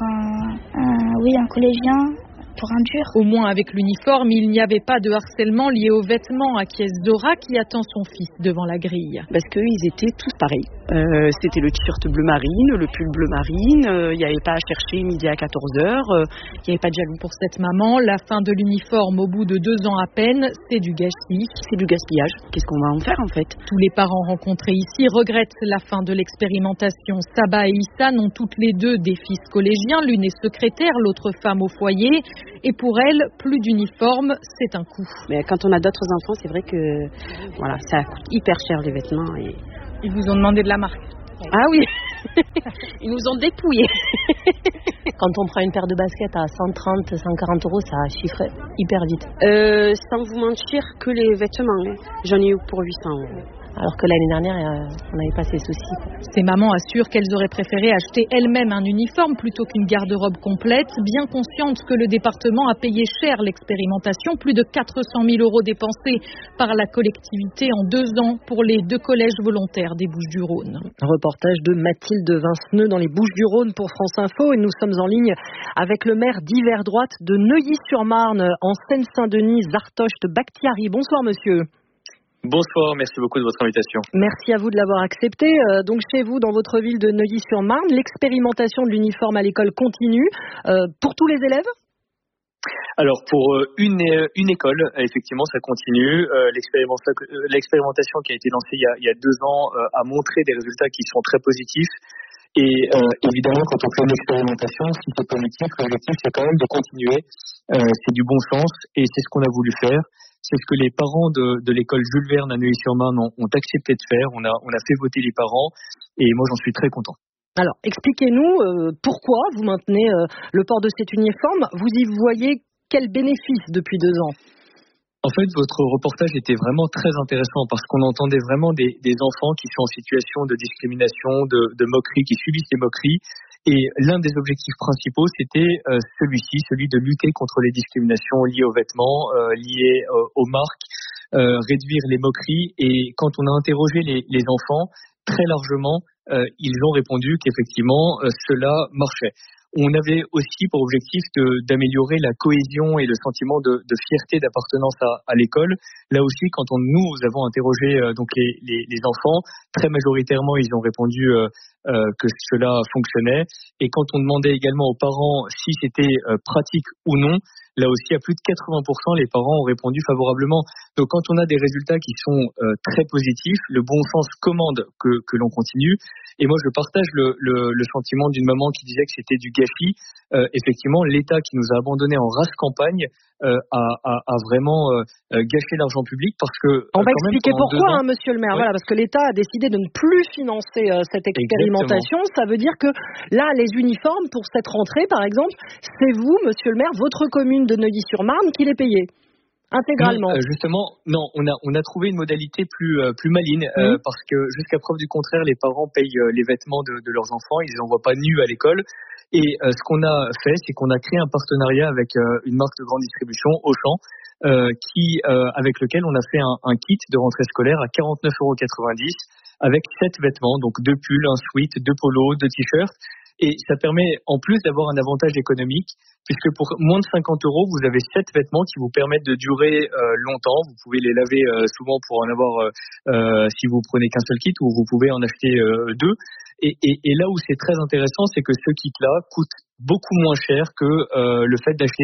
un collégien. Pour un dur. Au moins avec l'uniforme, il n'y avait pas de harcèlement lié aux vêtements, acquiesce Dora qui attend son fils devant la grille. Parce qu'ils étaient tous pareils. C'était le t-shirt bleu marine, le pull bleu marine, il n'y avait pas à chercher midi à 14h, il n'y avait pas de jaloux. Pour cette maman, la fin de l'uniforme au bout de 2 ans à peine, c'est du gâchis. C'est du gaspillage. Qu'est-ce qu'on va en faire en fait? Tous les parents rencontrés ici regrettent la fin de l'expérimentation. Saba et Issa ont toutes les deux des fils collégiens, l'une est secrétaire, l'autre femme au foyer. Et pour elle, plus d'uniforme, c'est un coût. Mais quand on a d'autres enfants, c'est vrai que voilà, ça coûte hyper cher les vêtements. Et... Ils vous ont demandé de la marque? Ah oui. Ils nous ont dépouillés. Quand on prend une paire de baskets à 130, 140 euros, ça chiffre hyper vite. Sans vous mentir, que les vêtements, j'en ai eu pour 800 euros. Alors que l'année dernière, on n'avait pas ces soucis. Ces mamans assurent qu'elles auraient préféré acheter elles-mêmes un uniforme plutôt qu'une garde-robe complète, bien conscientes que le département a payé cher l'expérimentation, plus de 400 000 euros dépensés par la collectivité en 2 ans pour les 2 collèges volontaires des Bouches-du-Rhône. Un reportage de Mathilde Vinceneux dans les Bouches-du-Rhône pour France Info, et nous sommes en ligne avec le maire d'hiver droite de Neuilly-sur-Marne en Seine-Saint-Denis, Zartocht Bakhtiari. Bonsoir monsieur. Bonsoir, merci beaucoup de votre invitation. Merci à vous de l'avoir accepté. Donc chez vous, dans votre ville de Neuilly-sur-Marne, l'expérimentation de l'uniforme à l'école continue pour tous les élèves ? Alors pour une école, effectivement, ça continue. L'expérimentation qui a été lancée il y a 2 ans a montré des résultats qui sont très positifs. Et évidemment, quand on fait une expérimentation, si c'est positif, l'objectif c'est quand même de continuer. C'est du bon sens et c'est ce qu'on a voulu faire. C'est ce que les parents de l'école Jules Verne à Neuilly-sur-Marne ont accepté de faire. On a fait voter les parents et moi j'en suis très content. Alors, expliquez-nous pourquoi vous maintenez le port de cet uniforme. Vous y voyez quel bénéfice depuis 2 ans ? En fait, votre reportage était vraiment très intéressant parce qu'on entendait vraiment des enfants qui sont en situation de discrimination, de moquerie, qui subissent les moqueries. Et l'un des objectifs principaux, c'était celui de lutter contre les discriminations liées aux vêtements, liées aux marques, réduire les moqueries. Et quand on a interrogé les enfants, très largement, ils ont répondu qu'effectivement, cela marchait. On avait aussi pour objectif d'améliorer la cohésion et le sentiment de fierté d'appartenance à l'école. Là aussi, quand nous avons interrogé donc les enfants, très majoritairement, ils ont répondu que cela fonctionnait. Et quand on demandait également aux parents si c'était pratique ou non, là aussi, à plus de 80%, les parents ont répondu favorablement. Donc, quand on a des résultats qui sont très positifs, le bon sens commande que l'on continue. Et moi, je partage le sentiment d'une maman qui disait que c'était du gâchis. Effectivement, l'État qui nous a abandonnés en race campagne a vraiment gâché l'argent public parce que... On va expliquer pourquoi, monsieur le maire. Ouais. Voilà, parce que l'État a décidé de ne plus financer cette expérimentation. Exactement. Ça veut dire que là, les uniformes pour cette rentrée, par exemple, c'est vous, monsieur le maire, votre commune de Neuilly-sur-Marne qui les payez intégralement. Non, justement, non, on a trouvé une modalité plus maligne parce que jusqu'à preuve du contraire, les parents payent les vêtements de leurs enfants, ils les envoient pas nus à l'école. Et ce qu'on a fait, c'est qu'on a créé un partenariat avec une marque de grande distribution, Auchan, avec lequel on a fait un kit de rentrée scolaire à 49,90 € avec 7 vêtements, donc 2 pulls, un sweat, 2 polos, 2 t-shirts. Et ça permet en plus d'avoir un avantage économique, puisque pour moins de 50 €, vous avez 7 vêtements qui vous permettent de durer longtemps. Vous pouvez les laver souvent pour en avoir, si vous prenez qu'un seul kit, ou vous pouvez en acheter 2. Et là où c'est très intéressant, c'est que ce kit-là coûte beaucoup moins cher que le fait d'acheter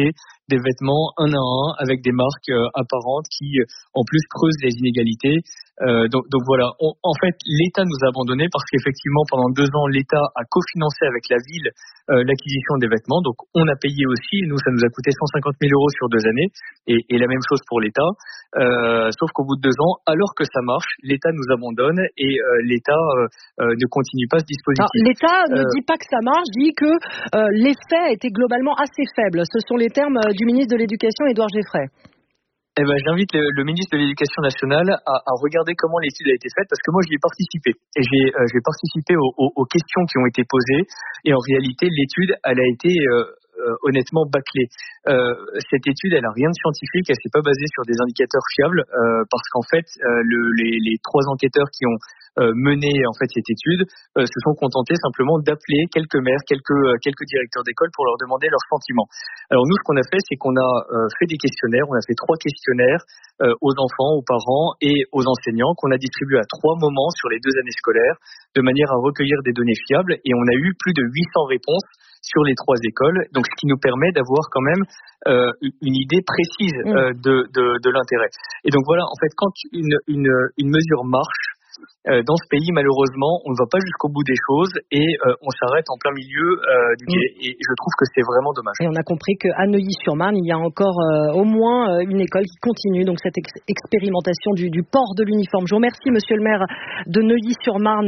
des vêtements un à un avec des marques apparentes qui en plus creusent les inégalités. Donc voilà, en fait l'État nous a abandonnés parce qu'effectivement pendant 2 ans l'État a cofinancé avec la ville l'acquisition des vêtements, donc on a payé aussi, nous ça nous a coûté 150 000 € sur 2 années et la même chose pour l'État, sauf qu'au bout de 2 ans, alors que ça marche, l'État nous abandonne et l'État ne continue pas ce dispositif. Alors, l'État ne dit pas que ça marche, dit que l'effet était globalement assez faible. Ce sont les termes du ministre de l'Éducation, Édouard Geffray. Eh ben, j'invite le ministre de l'Éducation nationale à regarder comment l'étude a été faite, parce que moi j'y ai participé et j'ai participé aux questions qui ont été posées et en réalité l'étude elle a été honnêtement bâclée. Cette étude elle a rien de scientifique, elle s'est pas basée sur des indicateurs fiables parce qu'en fait les 3 enquêteurs qui ont mené en fait cette étude se sont contentés simplement d'appeler quelques maires, quelques directeurs d'école pour leur demander leurs sentiments. Alors nous ce qu'on a fait c'est qu'on a fait des questionnaires, on a fait 3 questionnaires aux enfants, aux parents et aux enseignants qu'on a distribués à 3 moments sur les 2 années scolaires de manière à recueillir des données fiables et on a eu plus de 800 réponses sur les 3 écoles, donc ce qui nous permet d'avoir quand même une idée précise de l'intérêt. Et donc voilà, en fait, quand une mesure marche dans ce pays, malheureusement, on ne va pas jusqu'au bout des choses et on s'arrête en plein milieu du quai. Et je trouve que c'est vraiment dommage. Et on a compris qu'à Neuilly-sur-Marne, il y a encore au moins une école qui continue donc cette expérimentation du port de l'uniforme. Je vous remercie, monsieur le maire de Neuilly-sur-Marne,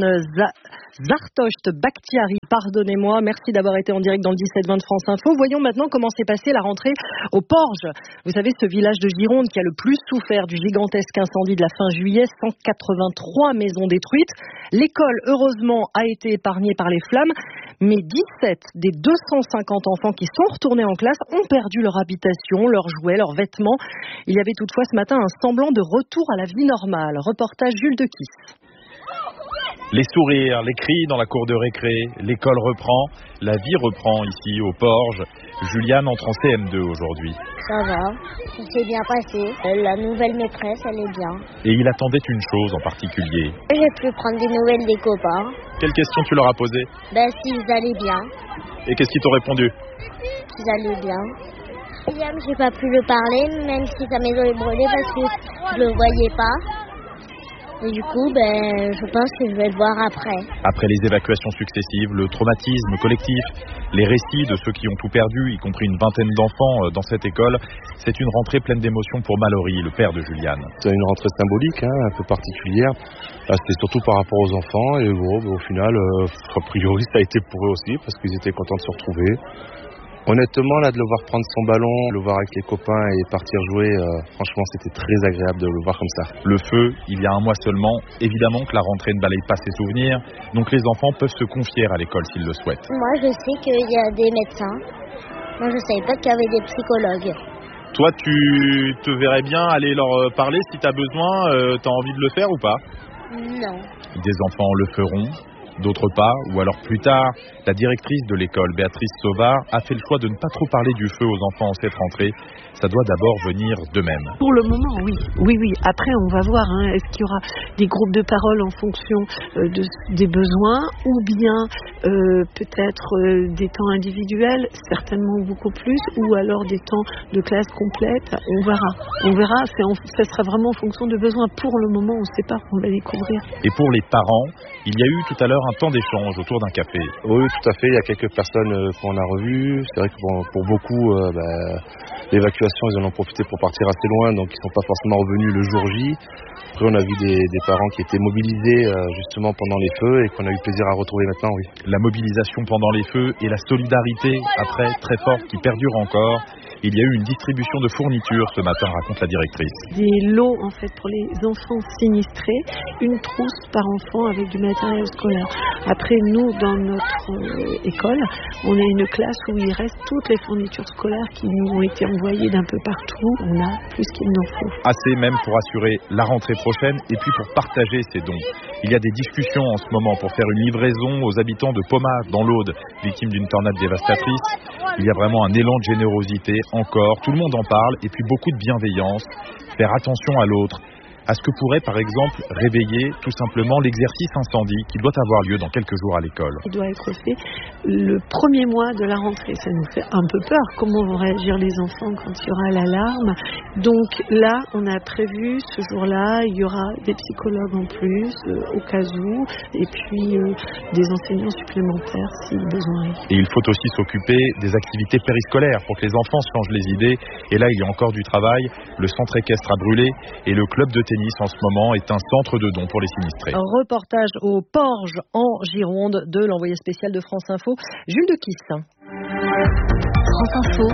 Zartosht Bakhtiari. Pardonnez-moi, merci d'avoir été en direct dans le 17-20 de France Info. Voyons maintenant comment s'est passée la rentrée au Porge. Vous savez, ce village de Gironde qui a le plus souffert du gigantesque incendie de la fin juillet, 183 maisons détruites. L'école, heureusement, a été épargnée par les flammes, mais 17 des 250 enfants qui sont retournés en classe ont perdu leur habitation, leurs jouets, leurs vêtements. Il y avait toutefois ce matin un semblant de retour à la vie normale. Reportage Jules Dequisse. Les sourires, les cris dans la cour de récré, l'école reprend, la vie reprend ici au Porge. Juliane entre en CM2 aujourd'hui. Ça va, ça s'est bien passé. La nouvelle maîtresse, elle est bien. Et il attendait une chose en particulier. J'ai pu prendre des nouvelles des copains. Quelle question tu leur as posée? S'ils allaient bien. Et qu'est-ce qu'ils t'ont répondu? Qu'ils allaient bien. William, j'ai pas pu le parler, même si sa maison est brûlée parce que je le voyais pas. Et du coup, je pense que je vais le voir après. Après les évacuations successives, le traumatisme collectif, les récits de ceux qui ont tout perdu, y compris une vingtaine d'enfants dans cette école, c'est une rentrée pleine d'émotions pour Mallory, le père de Juliane. C'est une rentrée symbolique, un peu particulière. Là, c'était surtout par rapport aux enfants. Et au final, a priori, ça a été pour eux aussi, parce qu'ils étaient contents de se retrouver. Honnêtement, là, de le voir prendre son ballon, le voir avec les copains et partir jouer, franchement, c'était très agréable de le voir comme ça. Le feu, il y a un mois seulement. Évidemment que la rentrée ne balaye pas ses souvenirs, donc les enfants peuvent se confier à l'école s'ils le souhaitent. Moi, je sais qu'il y a des médecins. Moi, je ne savais pas qu'il y avait des psychologues. Toi, tu te verrais bien aller leur parler si tu as besoin, tu as envie de le faire ou pas? Non. Des enfants le feront. D'autres pas, ou alors plus tard, la directrice de l'école, Béatrice Sauvard, a fait le choix de ne pas trop parler du feu aux enfants en cette rentrée. Ça doit d'abord venir d'eux-mêmes. Pour le moment, oui. Après, on va voir. Est-ce qu'il y aura des groupes de parole en fonction des besoins, ou bien peut-être des temps individuels, certainement beaucoup plus, ou alors des temps de classe complète. On verra. Ça sera vraiment en fonction de besoins. Pour le moment, on ne sait pas. On va découvrir. Et pour les parents, il y a eu tout à l'heure un temps d'échange autour d'un café. Oui, tout à fait. Il y a quelques personnes qu'on a revues. C'est vrai que pour beaucoup, l'évacuation, ils en ont profité pour partir assez loin, donc ils ne sont pas forcément revenus le jour J. Après, on a vu des parents qui étaient mobilisés justement pendant les feux et qu'on a eu plaisir à retrouver maintenant, oui. La mobilisation pendant les feux et la solidarité après, très forte, qui perdure encore. Il y a eu une distribution de fournitures ce matin, raconte la directrice. Des lots en fait pour les enfants sinistrés, une trousse par enfant avec du matériel scolaire. Après, nous, dans notre école, on a une classe où il reste toutes les fournitures scolaires qui nous ont été envoyées d'un peu partout. On a plus qu'il n'en faut. Assez même pour assurer la rentrée prochaine et puis pour partager ces dons. Il y a des discussions en ce moment pour faire une livraison aux habitants de Pommard dans l'Aude, victimes d'une tornade dévastatrice. Il y a vraiment un élan de générosité encore, tout le monde en parle et puis beaucoup de bienveillance, faire attention à l'autre. à ce que pourrait par exemple réveiller tout simplement l'exercice incendie qui doit avoir lieu dans quelques jours à l'école. Il doit être fait le premier mois de la rentrée. Ça nous fait un peu peur. Comment vont réagir les enfants quand il y aura l'alarme? Donc là, on a prévu ce jour-là, il y aura des psychologues en plus, au cas où, et puis des enseignants supplémentaires si besoin est. Et il faut aussi s'occuper des activités périscolaires pour que les enfants se changent les idées. Et là, il y a encore du travail. Le centre équestre a brûlé et le club de tennis en ce moment est un centre de dons pour les sinistrés. Un reportage au Porges en Gironde de l'envoyé spécial de France Info, Jules de Kiss. France Info,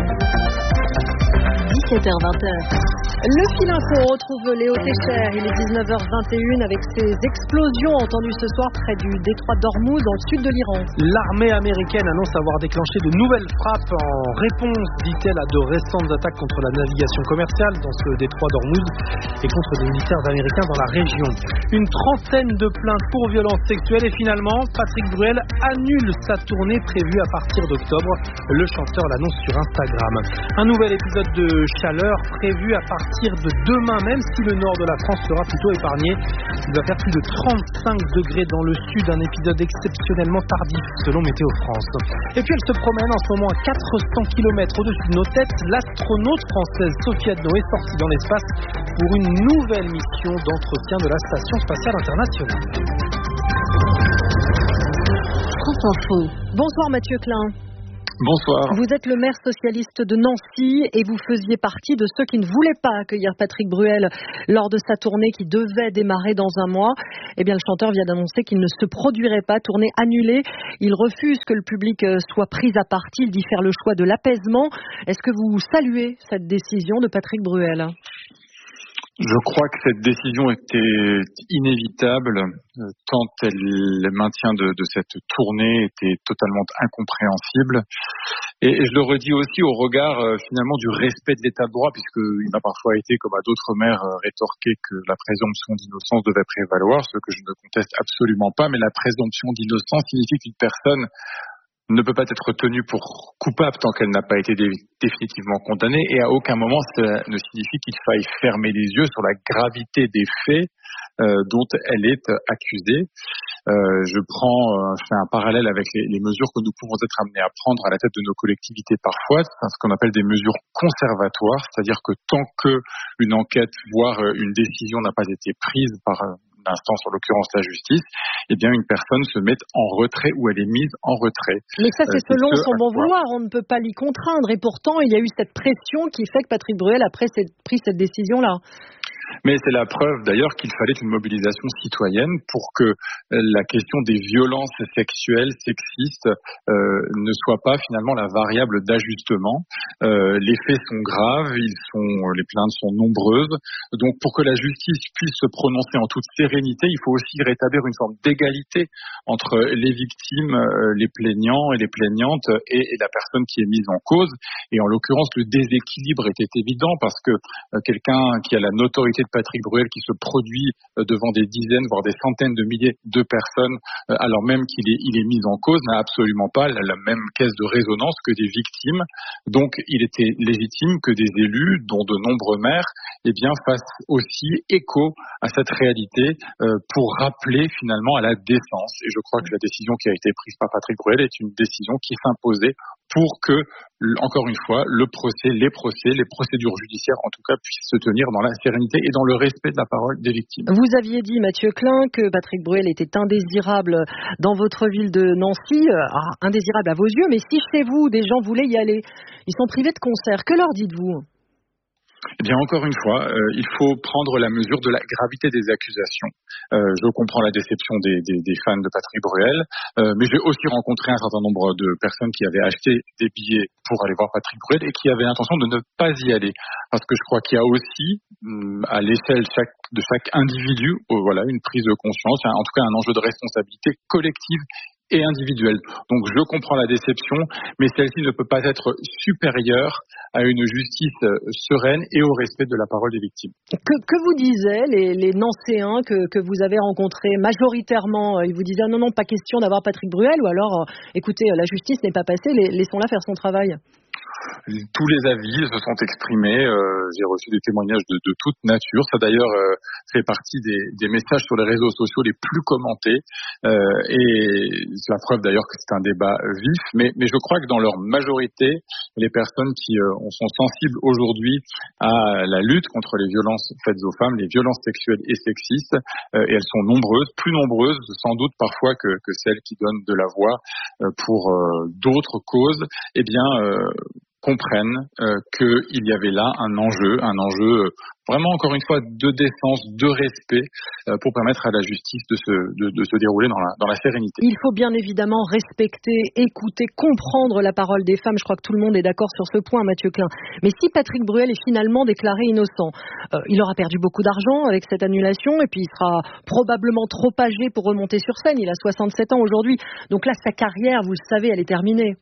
17h-20h. Le fil info retrouve Léo Técher. Il est 19h21 avec ces explosions entendues ce soir près du détroit d'Ormuz dans le sud de l'Iran. L'armée américaine annonce avoir déclenché de nouvelles frappes en réponse, dit-elle, à de récentes attaques contre la navigation commerciale dans ce détroit d'Ormuz et contre des militaires américains dans la région. Une trentaine de plaintes pour violences sexuelles et finalement, Patrick Bruel annule sa tournée prévue à partir d'octobre. Le chanteur l'annonce sur Instagram. Un nouvel épisode de chaleur prévu à partir de demain, même si le nord de la France sera plutôt épargné. Il va faire plus de 35 degrés dans le sud, un épisode exceptionnellement tardif selon Météo France. Et puis elle se promène en ce moment à 400 km au-dessus de nos têtes. L'astronaute française Sophie Adno est sortie dans l'espace pour une nouvelle mission d'entretien de la Station spatiale internationale. France Info. Bonsoir Mathieu Klein. Bonsoir. Vous êtes le maire socialiste de Nancy et vous faisiez partie de ceux qui ne voulaient pas accueillir Patrick Bruel lors de sa tournée qui devait démarrer dans un mois. Eh bien, le chanteur vient d'annoncer qu'il ne se produirait pas, tournée annulée. Il refuse que le public soit pris à partie. Il dit faire le choix de l'apaisement. Est-ce que vous saluez cette décision de Patrick Bruel ? Je crois que cette décision était inévitable, tant le maintien de cette tournée était totalement incompréhensible. Et je le redis aussi au regard finalement du respect de l'état de droit, puisqu'il m'a parfois été, comme à d'autres maires, rétorqué que la présomption d'innocence devait prévaloir, ce que je ne conteste absolument pas, mais la présomption d'innocence signifie qu'une personne ne peut pas être tenue pour coupable tant qu'elle n'a pas été définitivement condamnée, et à aucun moment ça ne signifie qu'il faille fermer les yeux sur la gravité des faits dont elle est accusée. Je fais un parallèle avec les mesures que nous pouvons être amenés à prendre à la tête de nos collectivités parfois, c'est ce qu'on appelle des mesures conservatoires, c'est-à-dire que tant qu'une enquête, voire une décision n'a pas été prise par l'instance, en l'occurrence la justice, eh bien une personne se met en retrait ou elle est mise en retrait. Mais ça, c'est selon son bon vouloir, on ne peut pas l'y contraindre. Et pourtant, il y a eu cette pression qui fait que Patrick Bruel a pris cette décision-là. Mais c'est la preuve d'ailleurs qu'il fallait une mobilisation citoyenne pour que la question des violences sexuelles, sexistes ne soit pas finalement la variable d'ajustement. Les faits sont graves, les plaintes sont nombreuses. Donc pour que la justice puisse se prononcer en toute sérénité, il faut aussi rétablir une forme d'égalité entre les victimes, les plaignants et les plaignantes et la personne qui est mise en cause. Et en l'occurrence, le déséquilibre était évident parce que quelqu'un qui a la notoriété de Patrick Bruel qui se produit devant des dizaines, voire des centaines de milliers de personnes, alors même qu'il est mis en cause, n'a absolument pas la même caisse de résonance que des victimes. Donc, il était légitime que des élus, dont de nombreux maires, fassent aussi écho à cette réalité pour rappeler finalement à la décence. Et je crois que la décision qui a été prise par Patrick Bruel est une décision qui s'imposait pour que, encore une fois, les procédures judiciaires, en tout cas, puissent se tenir dans la sérénité et dans le respect de la parole des victimes. Vous aviez dit, Mathieu Klein, que Patrick Bruel était indésirable dans votre ville de Nancy, indésirable à vos yeux, mais si chez vous, des gens voulaient y aller, ils sont privés de concert, que leur dites-vous ? Eh bien, encore une fois, il faut prendre la mesure de la gravité des accusations. Je comprends la déception des fans de Patrick Bruel, mais j'ai aussi rencontré un certain nombre de personnes qui avaient acheté des billets pour aller voir Patrick Bruel et qui avaient l'intention de ne pas y aller. Parce que je crois qu'il y a aussi, à l'échelle de chaque individu, une prise de conscience, en tout cas un enjeu de responsabilité collective et individuelle. Donc je comprends la déception, mais celle-ci ne peut pas être supérieure à une justice sereine et au respect de la parole des victimes. Que vous disaient les Nancéens que vous avez rencontrés majoritairement? Ils vous disaient non, pas question d'avoir Patrick Bruel, ou alors écoutez, la justice n'est pas passée, laissons-la faire son travail. tous les avis se sont exprimés. J'ai reçu des témoignages de toute nature. Ça d'ailleurs fait partie des messages sur les réseaux sociaux les plus commentés. Et c'est la preuve d'ailleurs que c'est un débat vif. Mais je crois que dans leur majorité, les personnes qui sont sensibles aujourd'hui à la lutte contre les violences faites aux femmes, les violences sexuelles et sexistes, et elles sont nombreuses, plus nombreuses sans doute parfois que celles qui donnent de la voix pour d'autres causes, eh bien comprennent qu'il y avait là un enjeu vraiment encore une fois de défense, de respect pour permettre à la justice de se dérouler dans la sérénité. Il faut bien évidemment respecter, écouter, comprendre la parole des femmes. Je crois que tout le monde est d'accord sur ce point, Mathieu Klein. Mais si Patrick Bruel est finalement déclaré innocent, il aura perdu beaucoup d'argent avec cette annulation et puis il sera probablement trop âgé pour remonter sur scène. Il a 67 ans aujourd'hui. Donc là, sa carrière, vous le savez, elle est terminée.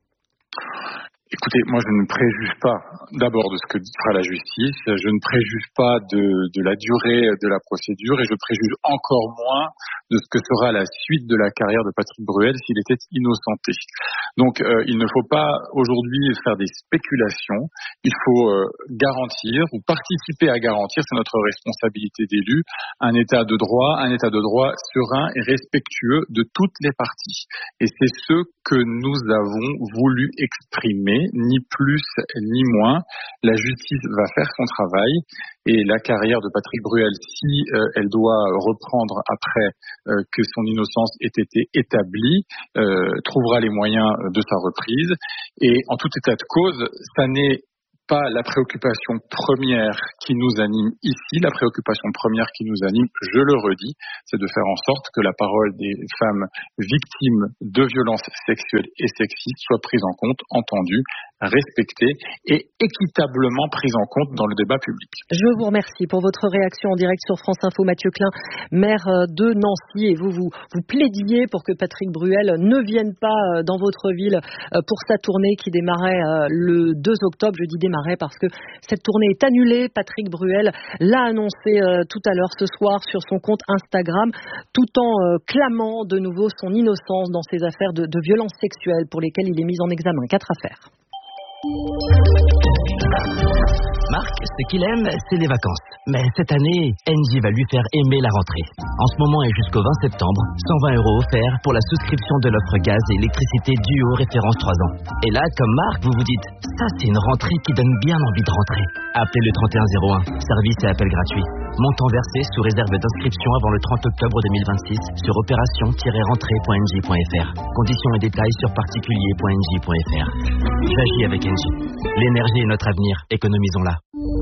Écoutez, moi je ne préjuge pas d'abord de ce que fera la justice, je ne préjuge pas de la durée de la procédure et je préjuge encore moins de ce que sera la suite de la carrière de Patrick Bruel s'il était innocenté. Donc il ne faut pas aujourd'hui faire des spéculations, il faut garantir ou participer à garantir, c'est notre responsabilité d'élu, un état de droit serein et respectueux de toutes les parties. Et c'est ce que nous avons voulu exprimer, ni plus ni moins. La justice va faire son travail et la carrière de Patrick Bruel, si elle doit reprendre après que son innocence ait été établie, trouvera les moyens de sa reprise. Et en tout état de cause, ça n'est pas la préoccupation première qui nous anime ici. La préoccupation première qui nous anime, je le redis, c'est de faire en sorte que la parole des femmes victimes de violences sexuelles et sexistes soit prise en compte, entendue, respectée et équitablement prise en compte dans le débat public. Je vous remercie pour votre réaction en direct sur France Info. Mathieu Klein, maire de Nancy, et vous plaidiez pour que Patrick Bruel ne vienne pas dans votre ville pour sa tournée qui démarrait le 2 octobre. Je dis démarrait parce que cette tournée est annulée. Patrick Bruel l'a annoncé tout à l'heure ce soir sur son compte Instagram, tout en clamant de nouveau son innocence dans ces affaires de violences sexuelles pour lesquelles il est mis en examen. 4 affaires. Marc, ce qu'il aime, c'est les vacances. Mais cette année, Engie va lui faire aimer la rentrée. En ce moment et jusqu'au 20 septembre, 120 € offerts pour la souscription de l'offre gaz et électricité Duo référence 3 ans. Et là, comme Marc, vous vous dites, ça c'est une rentrée qui donne bien envie de rentrer. Appelez le 3101, service et appel gratuit. Montant versé sous réserve d'inscription avant le 30 octobre 2026 sur opération-rentrée.engie.fr. Conditions et détails sur particulier.engie.fr. J'agis avec Engie. L'énergie est notre avenir, économisons-la.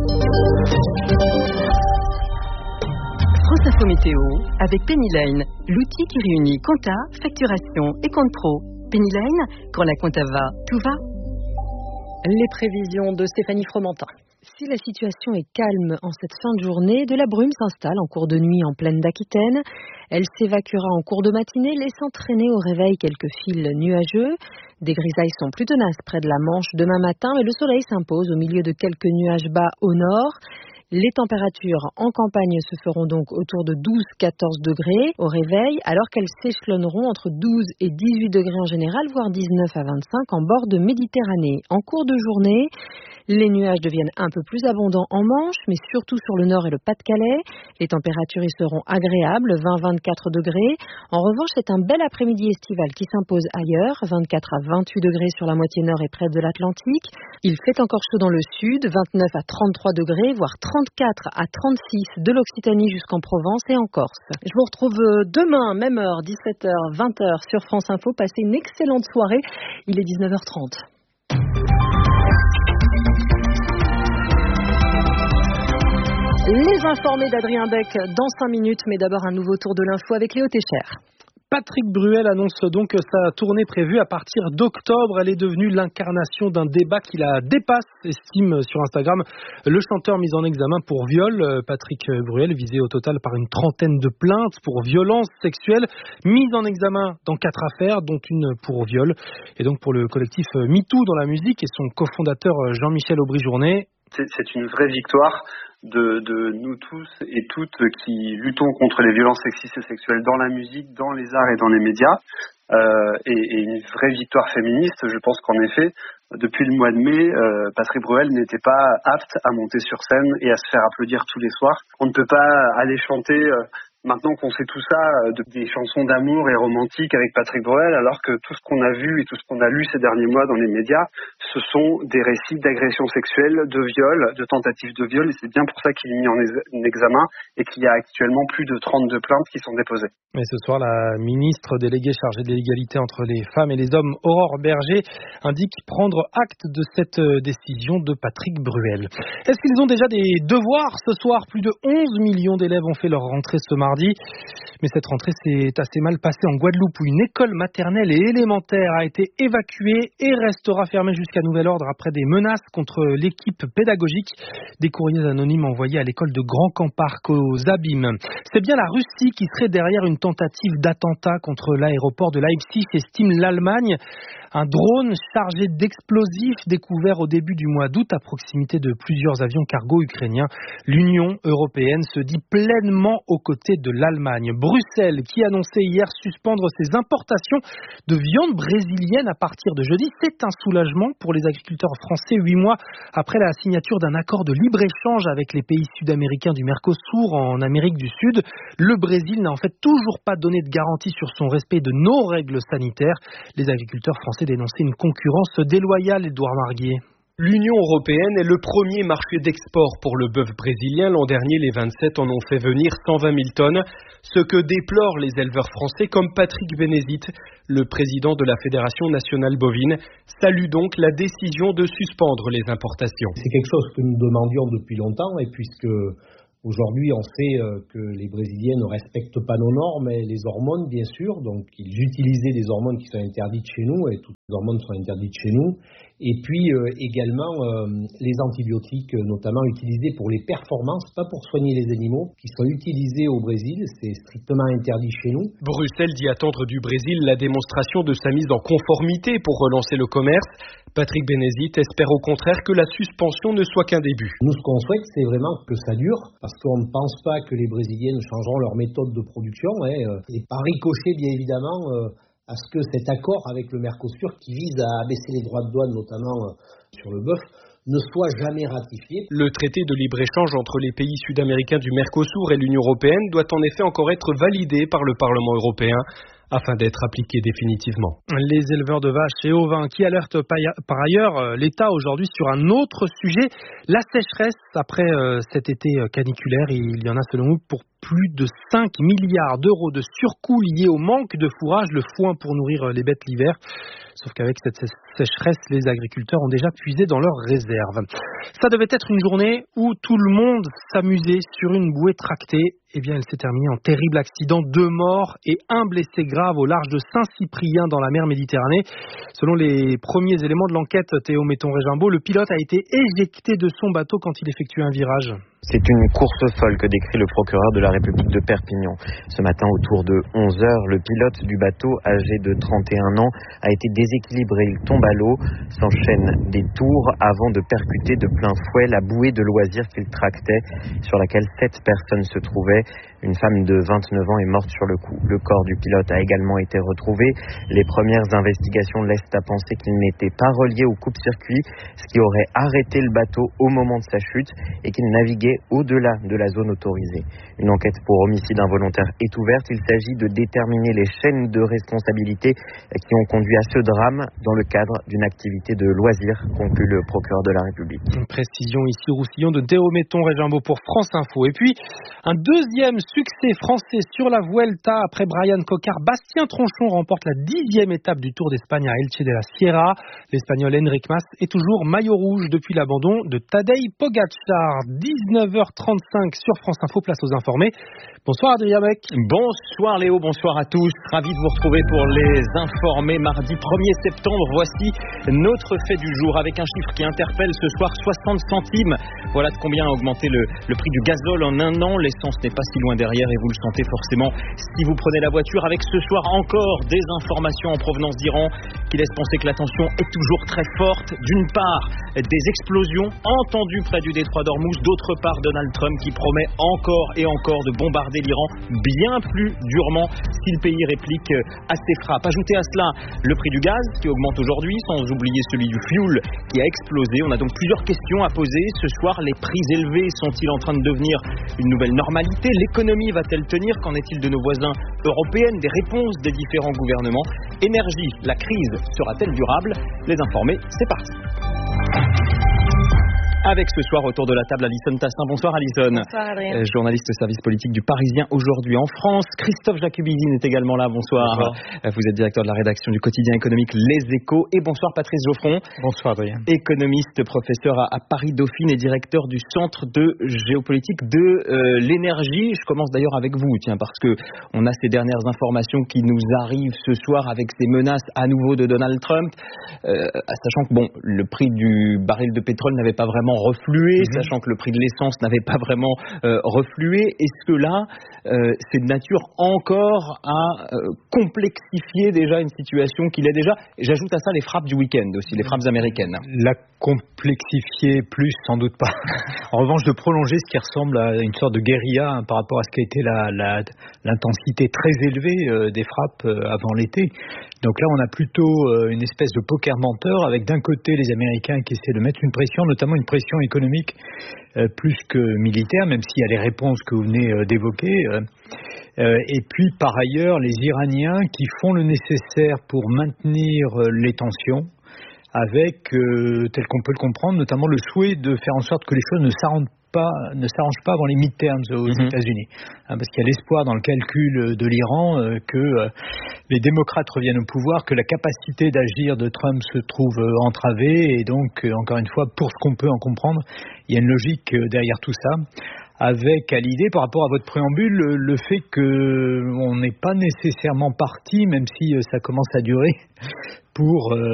France Info Météo avec Penny Lane, l'outil qui réunit compta, facturation et compte pro. Penny Lane, quand la compta va, tout va. Les prévisions de Stéphanie Fromentin. Si la situation est calme en cette fin de journée, de la brume s'installe en cours de nuit en plaine d'Aquitaine. Elle s'évacuera en cours de matinée, laissant traîner au réveil quelques fils nuageux. Des grisailles sont plus tenaces près de la Manche demain matin, mais le soleil s'impose au milieu de quelques nuages bas au nord. Les températures en campagne se feront donc autour de 12-14 degrés au réveil, alors qu'elles s'échelonneront entre 12 et 18 degrés en général, voire 19 à 25 en bord de Méditerranée. En cours de journée, les nuages deviennent un peu plus abondants en Manche, mais surtout sur le nord et le Pas-de-Calais. Les températures y seront agréables, 20-24 degrés. En revanche, c'est un bel après-midi estival qui s'impose ailleurs, 24 à 28 degrés sur la moitié nord et près de l'Atlantique. Il fait encore chaud dans le sud, 29 à 33 degrés, voire 34 à 36 de l'Occitanie jusqu'en Provence et en Corse. Je vous retrouve demain, même heure, 17h, 20h sur France Info. Passez une excellente soirée. Il est 19h30. Les informés d'Adrien Beck dans 5 minutes, mais d'abord un nouveau tour de l'info avec Léo Técher. Patrick Bruel annonce donc sa tournée prévue à partir d'octobre. Elle est devenue l'incarnation d'un débat qui la dépasse, estime sur Instagram le chanteur mis en examen pour viol. Patrick Bruel, visé au total par une trentaine de plaintes pour violences sexuelles, mis en examen dans 4 affaires, dont une pour viol. Et donc pour le collectif MeToo dans la musique et son cofondateur Jean-Michel Aubry-Journet. C'est une vraie victoire de nous tous et toutes qui luttons contre les violences sexistes et sexuelles dans la musique, dans les arts et dans les médias. et une vraie victoire féministe. Je pense qu'en effet, depuis le mois de mai, Patrick Bruel n'était pas apte à monter sur scène et à se faire applaudir tous les soirs. On ne peut pas aller chanter... Maintenant qu'on sait tout ça, des chansons d'amour et romantiques avec Patrick Bruel, alors que tout ce qu'on a vu et tout ce qu'on a lu ces derniers mois dans les médias, ce sont des récits d'agressions sexuelles, de viols, de tentatives de viol, et c'est bien pour ça qu'il est mis en examen et qu'il y a actuellement plus de 32 plaintes qui sont déposées. Et ce soir, la ministre déléguée chargée de l'égalité entre les femmes et les hommes, Aurore Berger, indique prendre acte de cette décision de Patrick Bruel. Est-ce qu'ils ont déjà des devoirs ce soir? Plus de 11 millions d'élèves ont fait leur rentrée ce mardi. Mais cette rentrée s'est assez mal passée en Guadeloupe où une école maternelle et élémentaire a été évacuée et restera fermée jusqu'à nouvel ordre après des menaces contre l'équipe pédagogique. Des courriers anonymes envoyés à l'école de Grand Camp Park aux Abîmes. C'est bien la Russie qui serait derrière une tentative d'attentat contre l'aéroport de Leipzig, estime l'Allemagne. Un drone chargé d'explosifs découvert au début du mois d'août à proximité de plusieurs avions cargo ukrainiens. L'Union européenne se dit pleinement aux côtés de l'Allemagne. Bruxelles qui annonçait hier suspendre ses importations de viande brésilienne à partir de jeudi. C'est un soulagement pour les agriculteurs français 8 mois après la signature d'un accord de libre-échange avec les pays sud-américains du Mercosur en Amérique du Sud. Le Brésil n'a en fait toujours pas donné de garantie sur son respect de nos règles sanitaires. Les agriculteurs français dénonçaient une concurrence déloyale, Édouard Marguier. L'Union européenne est le premier marché d'export pour le bœuf brésilien. L'an dernier, les 27 en ont fait venir 120 000 tonnes, ce que déplorent les éleveurs français comme Patrick Bénézit, le président de la Fédération nationale bovine, salue donc la décision de suspendre les importations. C'est quelque chose que nous demandions depuis longtemps, et puisque aujourd'hui, on sait que les Brésiliens ne respectent pas nos normes et les hormones, bien sûr. Donc, ils utilisaient des hormones qui sont interdites chez nous et toutes les hormones sont interdites chez nous. Et puis, également, les antibiotiques, notamment utilisés pour les performances, pas pour soigner les animaux, qui sont utilisés au Brésil. C'est strictement interdit chez nous. Bruxelles dit attendre du Brésil la démonstration de sa mise en conformité pour relancer le commerce. Patrick Bénézit espère au contraire que la suspension ne soit qu'un début. Nous, ce qu'on souhaite, c'est vraiment que ça dure, parce qu'on ne pense pas que les Brésiliens changeront leur méthode de production, et par ricochet, bien évidemment, à ce que cet accord avec le Mercosur, qui vise à abaisser les droits de douane, notamment sur le bœuf, ne soit jamais ratifié. Le traité de libre-échange entre les pays sud-américains du Mercosur et l'Union européenne doit en effet encore être validé par le Parlement européen afin d'être appliqué définitivement. Les éleveurs de vaches et ovins qui alertent par ailleurs l'État aujourd'hui sur un autre sujet, la sécheresse après cet été caniculaire. Il y en a selon nous pour plus de 5 milliards d'euros de surcoûts liés au manque de fourrage, le foin pour nourrir les bêtes l'hiver. Sauf qu'avec cette sécheresse, les agriculteurs ont déjà puisé dans leurs réserves. Ça devait être une journée où tout le monde s'amusait sur une bouée tractée. Eh bien, elle s'est terminée en terrible accident. 2 morts et 1 blessé grave au large de Saint-Cyprien dans la mer Méditerranée. Selon les premiers éléments de l'enquête, Théo Metton-Régimbaud, le pilote a été éjecté de son bateau quand il effectuait un virage. C'est une course folle que décrit le procureur de la République de Perpignan. Ce matin, autour de 11h, le pilote du bateau, âgé de 31 ans, a été déséquilibré. Il tombe à l'eau, s'enchaîne des tours avant de percuter de plein fouet la bouée de loisirs qu'il tractait, sur laquelle 7 personnes se trouvaient. Une femme de 29 ans est morte sur le coup. Le corps du pilote a également été retrouvé. Les premières investigations laissent à penser qu'il n'était pas relié au coupe-circuit, ce qui aurait arrêté le bateau au moment de sa chute et qu'il naviguait au-delà de la zone autorisée. Une enquête pour homicide involontaire est ouverte. Il s'agit de déterminer les chaînes de responsabilité qui ont conduit à ce drame dans le cadre d'une activité de loisir, conclut le procureur de la République. Une précision ici au Roussillon de Théo Metton-Régimbaud pour France Info. Et puis, un deuxième succès français sur la Vuelta après Brian Cocard. Bastien Tronchon remporte la 10e étape du Tour d'Espagne à Elche de la Sierra. L'Espagnol Enric Mas est toujours maillot rouge depuis l'abandon de Tadej Pogacar. 19h35 sur France Info, place aux informés. Bonsoir Adrien Beck. Bonsoir Léo, bonsoir à tous. Ravi de vous retrouver pour les informés. Mardi 1er septembre, voici notre fait du jour avec un chiffre qui interpelle ce soir, 60 centimes. Voilà de combien a augmenté le prix du gazole en un an. L'essence n'est pas si loin derrière et vous le sentez forcément si vous prenez la voiture, avec ce soir encore des informations en provenance d'Iran qui laissent penser que la tension est toujours très forte. D'une part, des explosions entendues près du détroit d'Ormuz, d'autre part par Donald Trump qui promet encore et encore de bombarder l'Iran bien plus durement si le pays réplique à ses frappes. Ajoutez à cela le prix du gaz qui augmente aujourd'hui, sans oublier celui du fioul qui a explosé. On a donc plusieurs questions à poser. Ce soir, les prix élevés sont-ils en train de devenir une nouvelle normalité? L'économie va-t-elle tenir? Qu'en est-il de nos voisins européens? Des réponses des différents gouvernements. Énergie, la crise sera-t-elle durable? Les informés, c'est parti. Avec ce soir autour de la table Alison Tassin. Bonsoir Alison. Bonsoir Adrien. Journaliste au service politique du Parisien aujourd'hui en France. Christophe Jacubizine est également là. Bonsoir. Vous êtes directeur de la rédaction du quotidien économique Les Échos. Et bonsoir Patrice Geoffron. Bonsoir Adrien. Économiste, professeur à Paris Dauphine et directeur du Centre de géopolitique de l'énergie. Je commence d'ailleurs avec vous, parce que on a ces dernières informations qui nous arrivent ce soir avec ces menaces à nouveau de Donald Trump, sachant que le prix du baril de pétrole n'avait pas vraiment reflué, sachant que le prix de l'essence n'avait pas vraiment reflué. Est-ce que là, c'est de nature encore à complexifier déjà une situation qu'il est déjà? Et j'ajoute à ça les frappes du week-end aussi, les frappes américaines. La complexifier plus, sans doute pas. En revanche, de prolonger ce qui ressemble à une sorte de guérilla par rapport à ce qui a été l'intensité très élevée des frappes avant l'été. Donc là, on a plutôt une espèce de poker menteur avec d'un côté les Américains qui essaient de mettre une pression, notamment une pression économique plus que militaire, même s'il y a les réponses que vous venez d'évoquer. Et puis par ailleurs, les Iraniens qui font le nécessaire pour maintenir les tensions, avec, tel qu'on peut le comprendre, notamment le souhait de faire en sorte que les choses ne s'arrangent pas avant les midterms aux États-Unis. Parce qu'il y a l'espoir dans le calcul de l'Iran que les démocrates reviennent au pouvoir, que la capacité d'agir de Trump se trouve entravée. Et donc, encore une fois, pour ce qu'on peut en comprendre, il y a une logique derrière tout ça. Avec à l'idée, par rapport à votre préambule, le fait qu'on n'est pas nécessairement parti, même si ça commence à durer, pour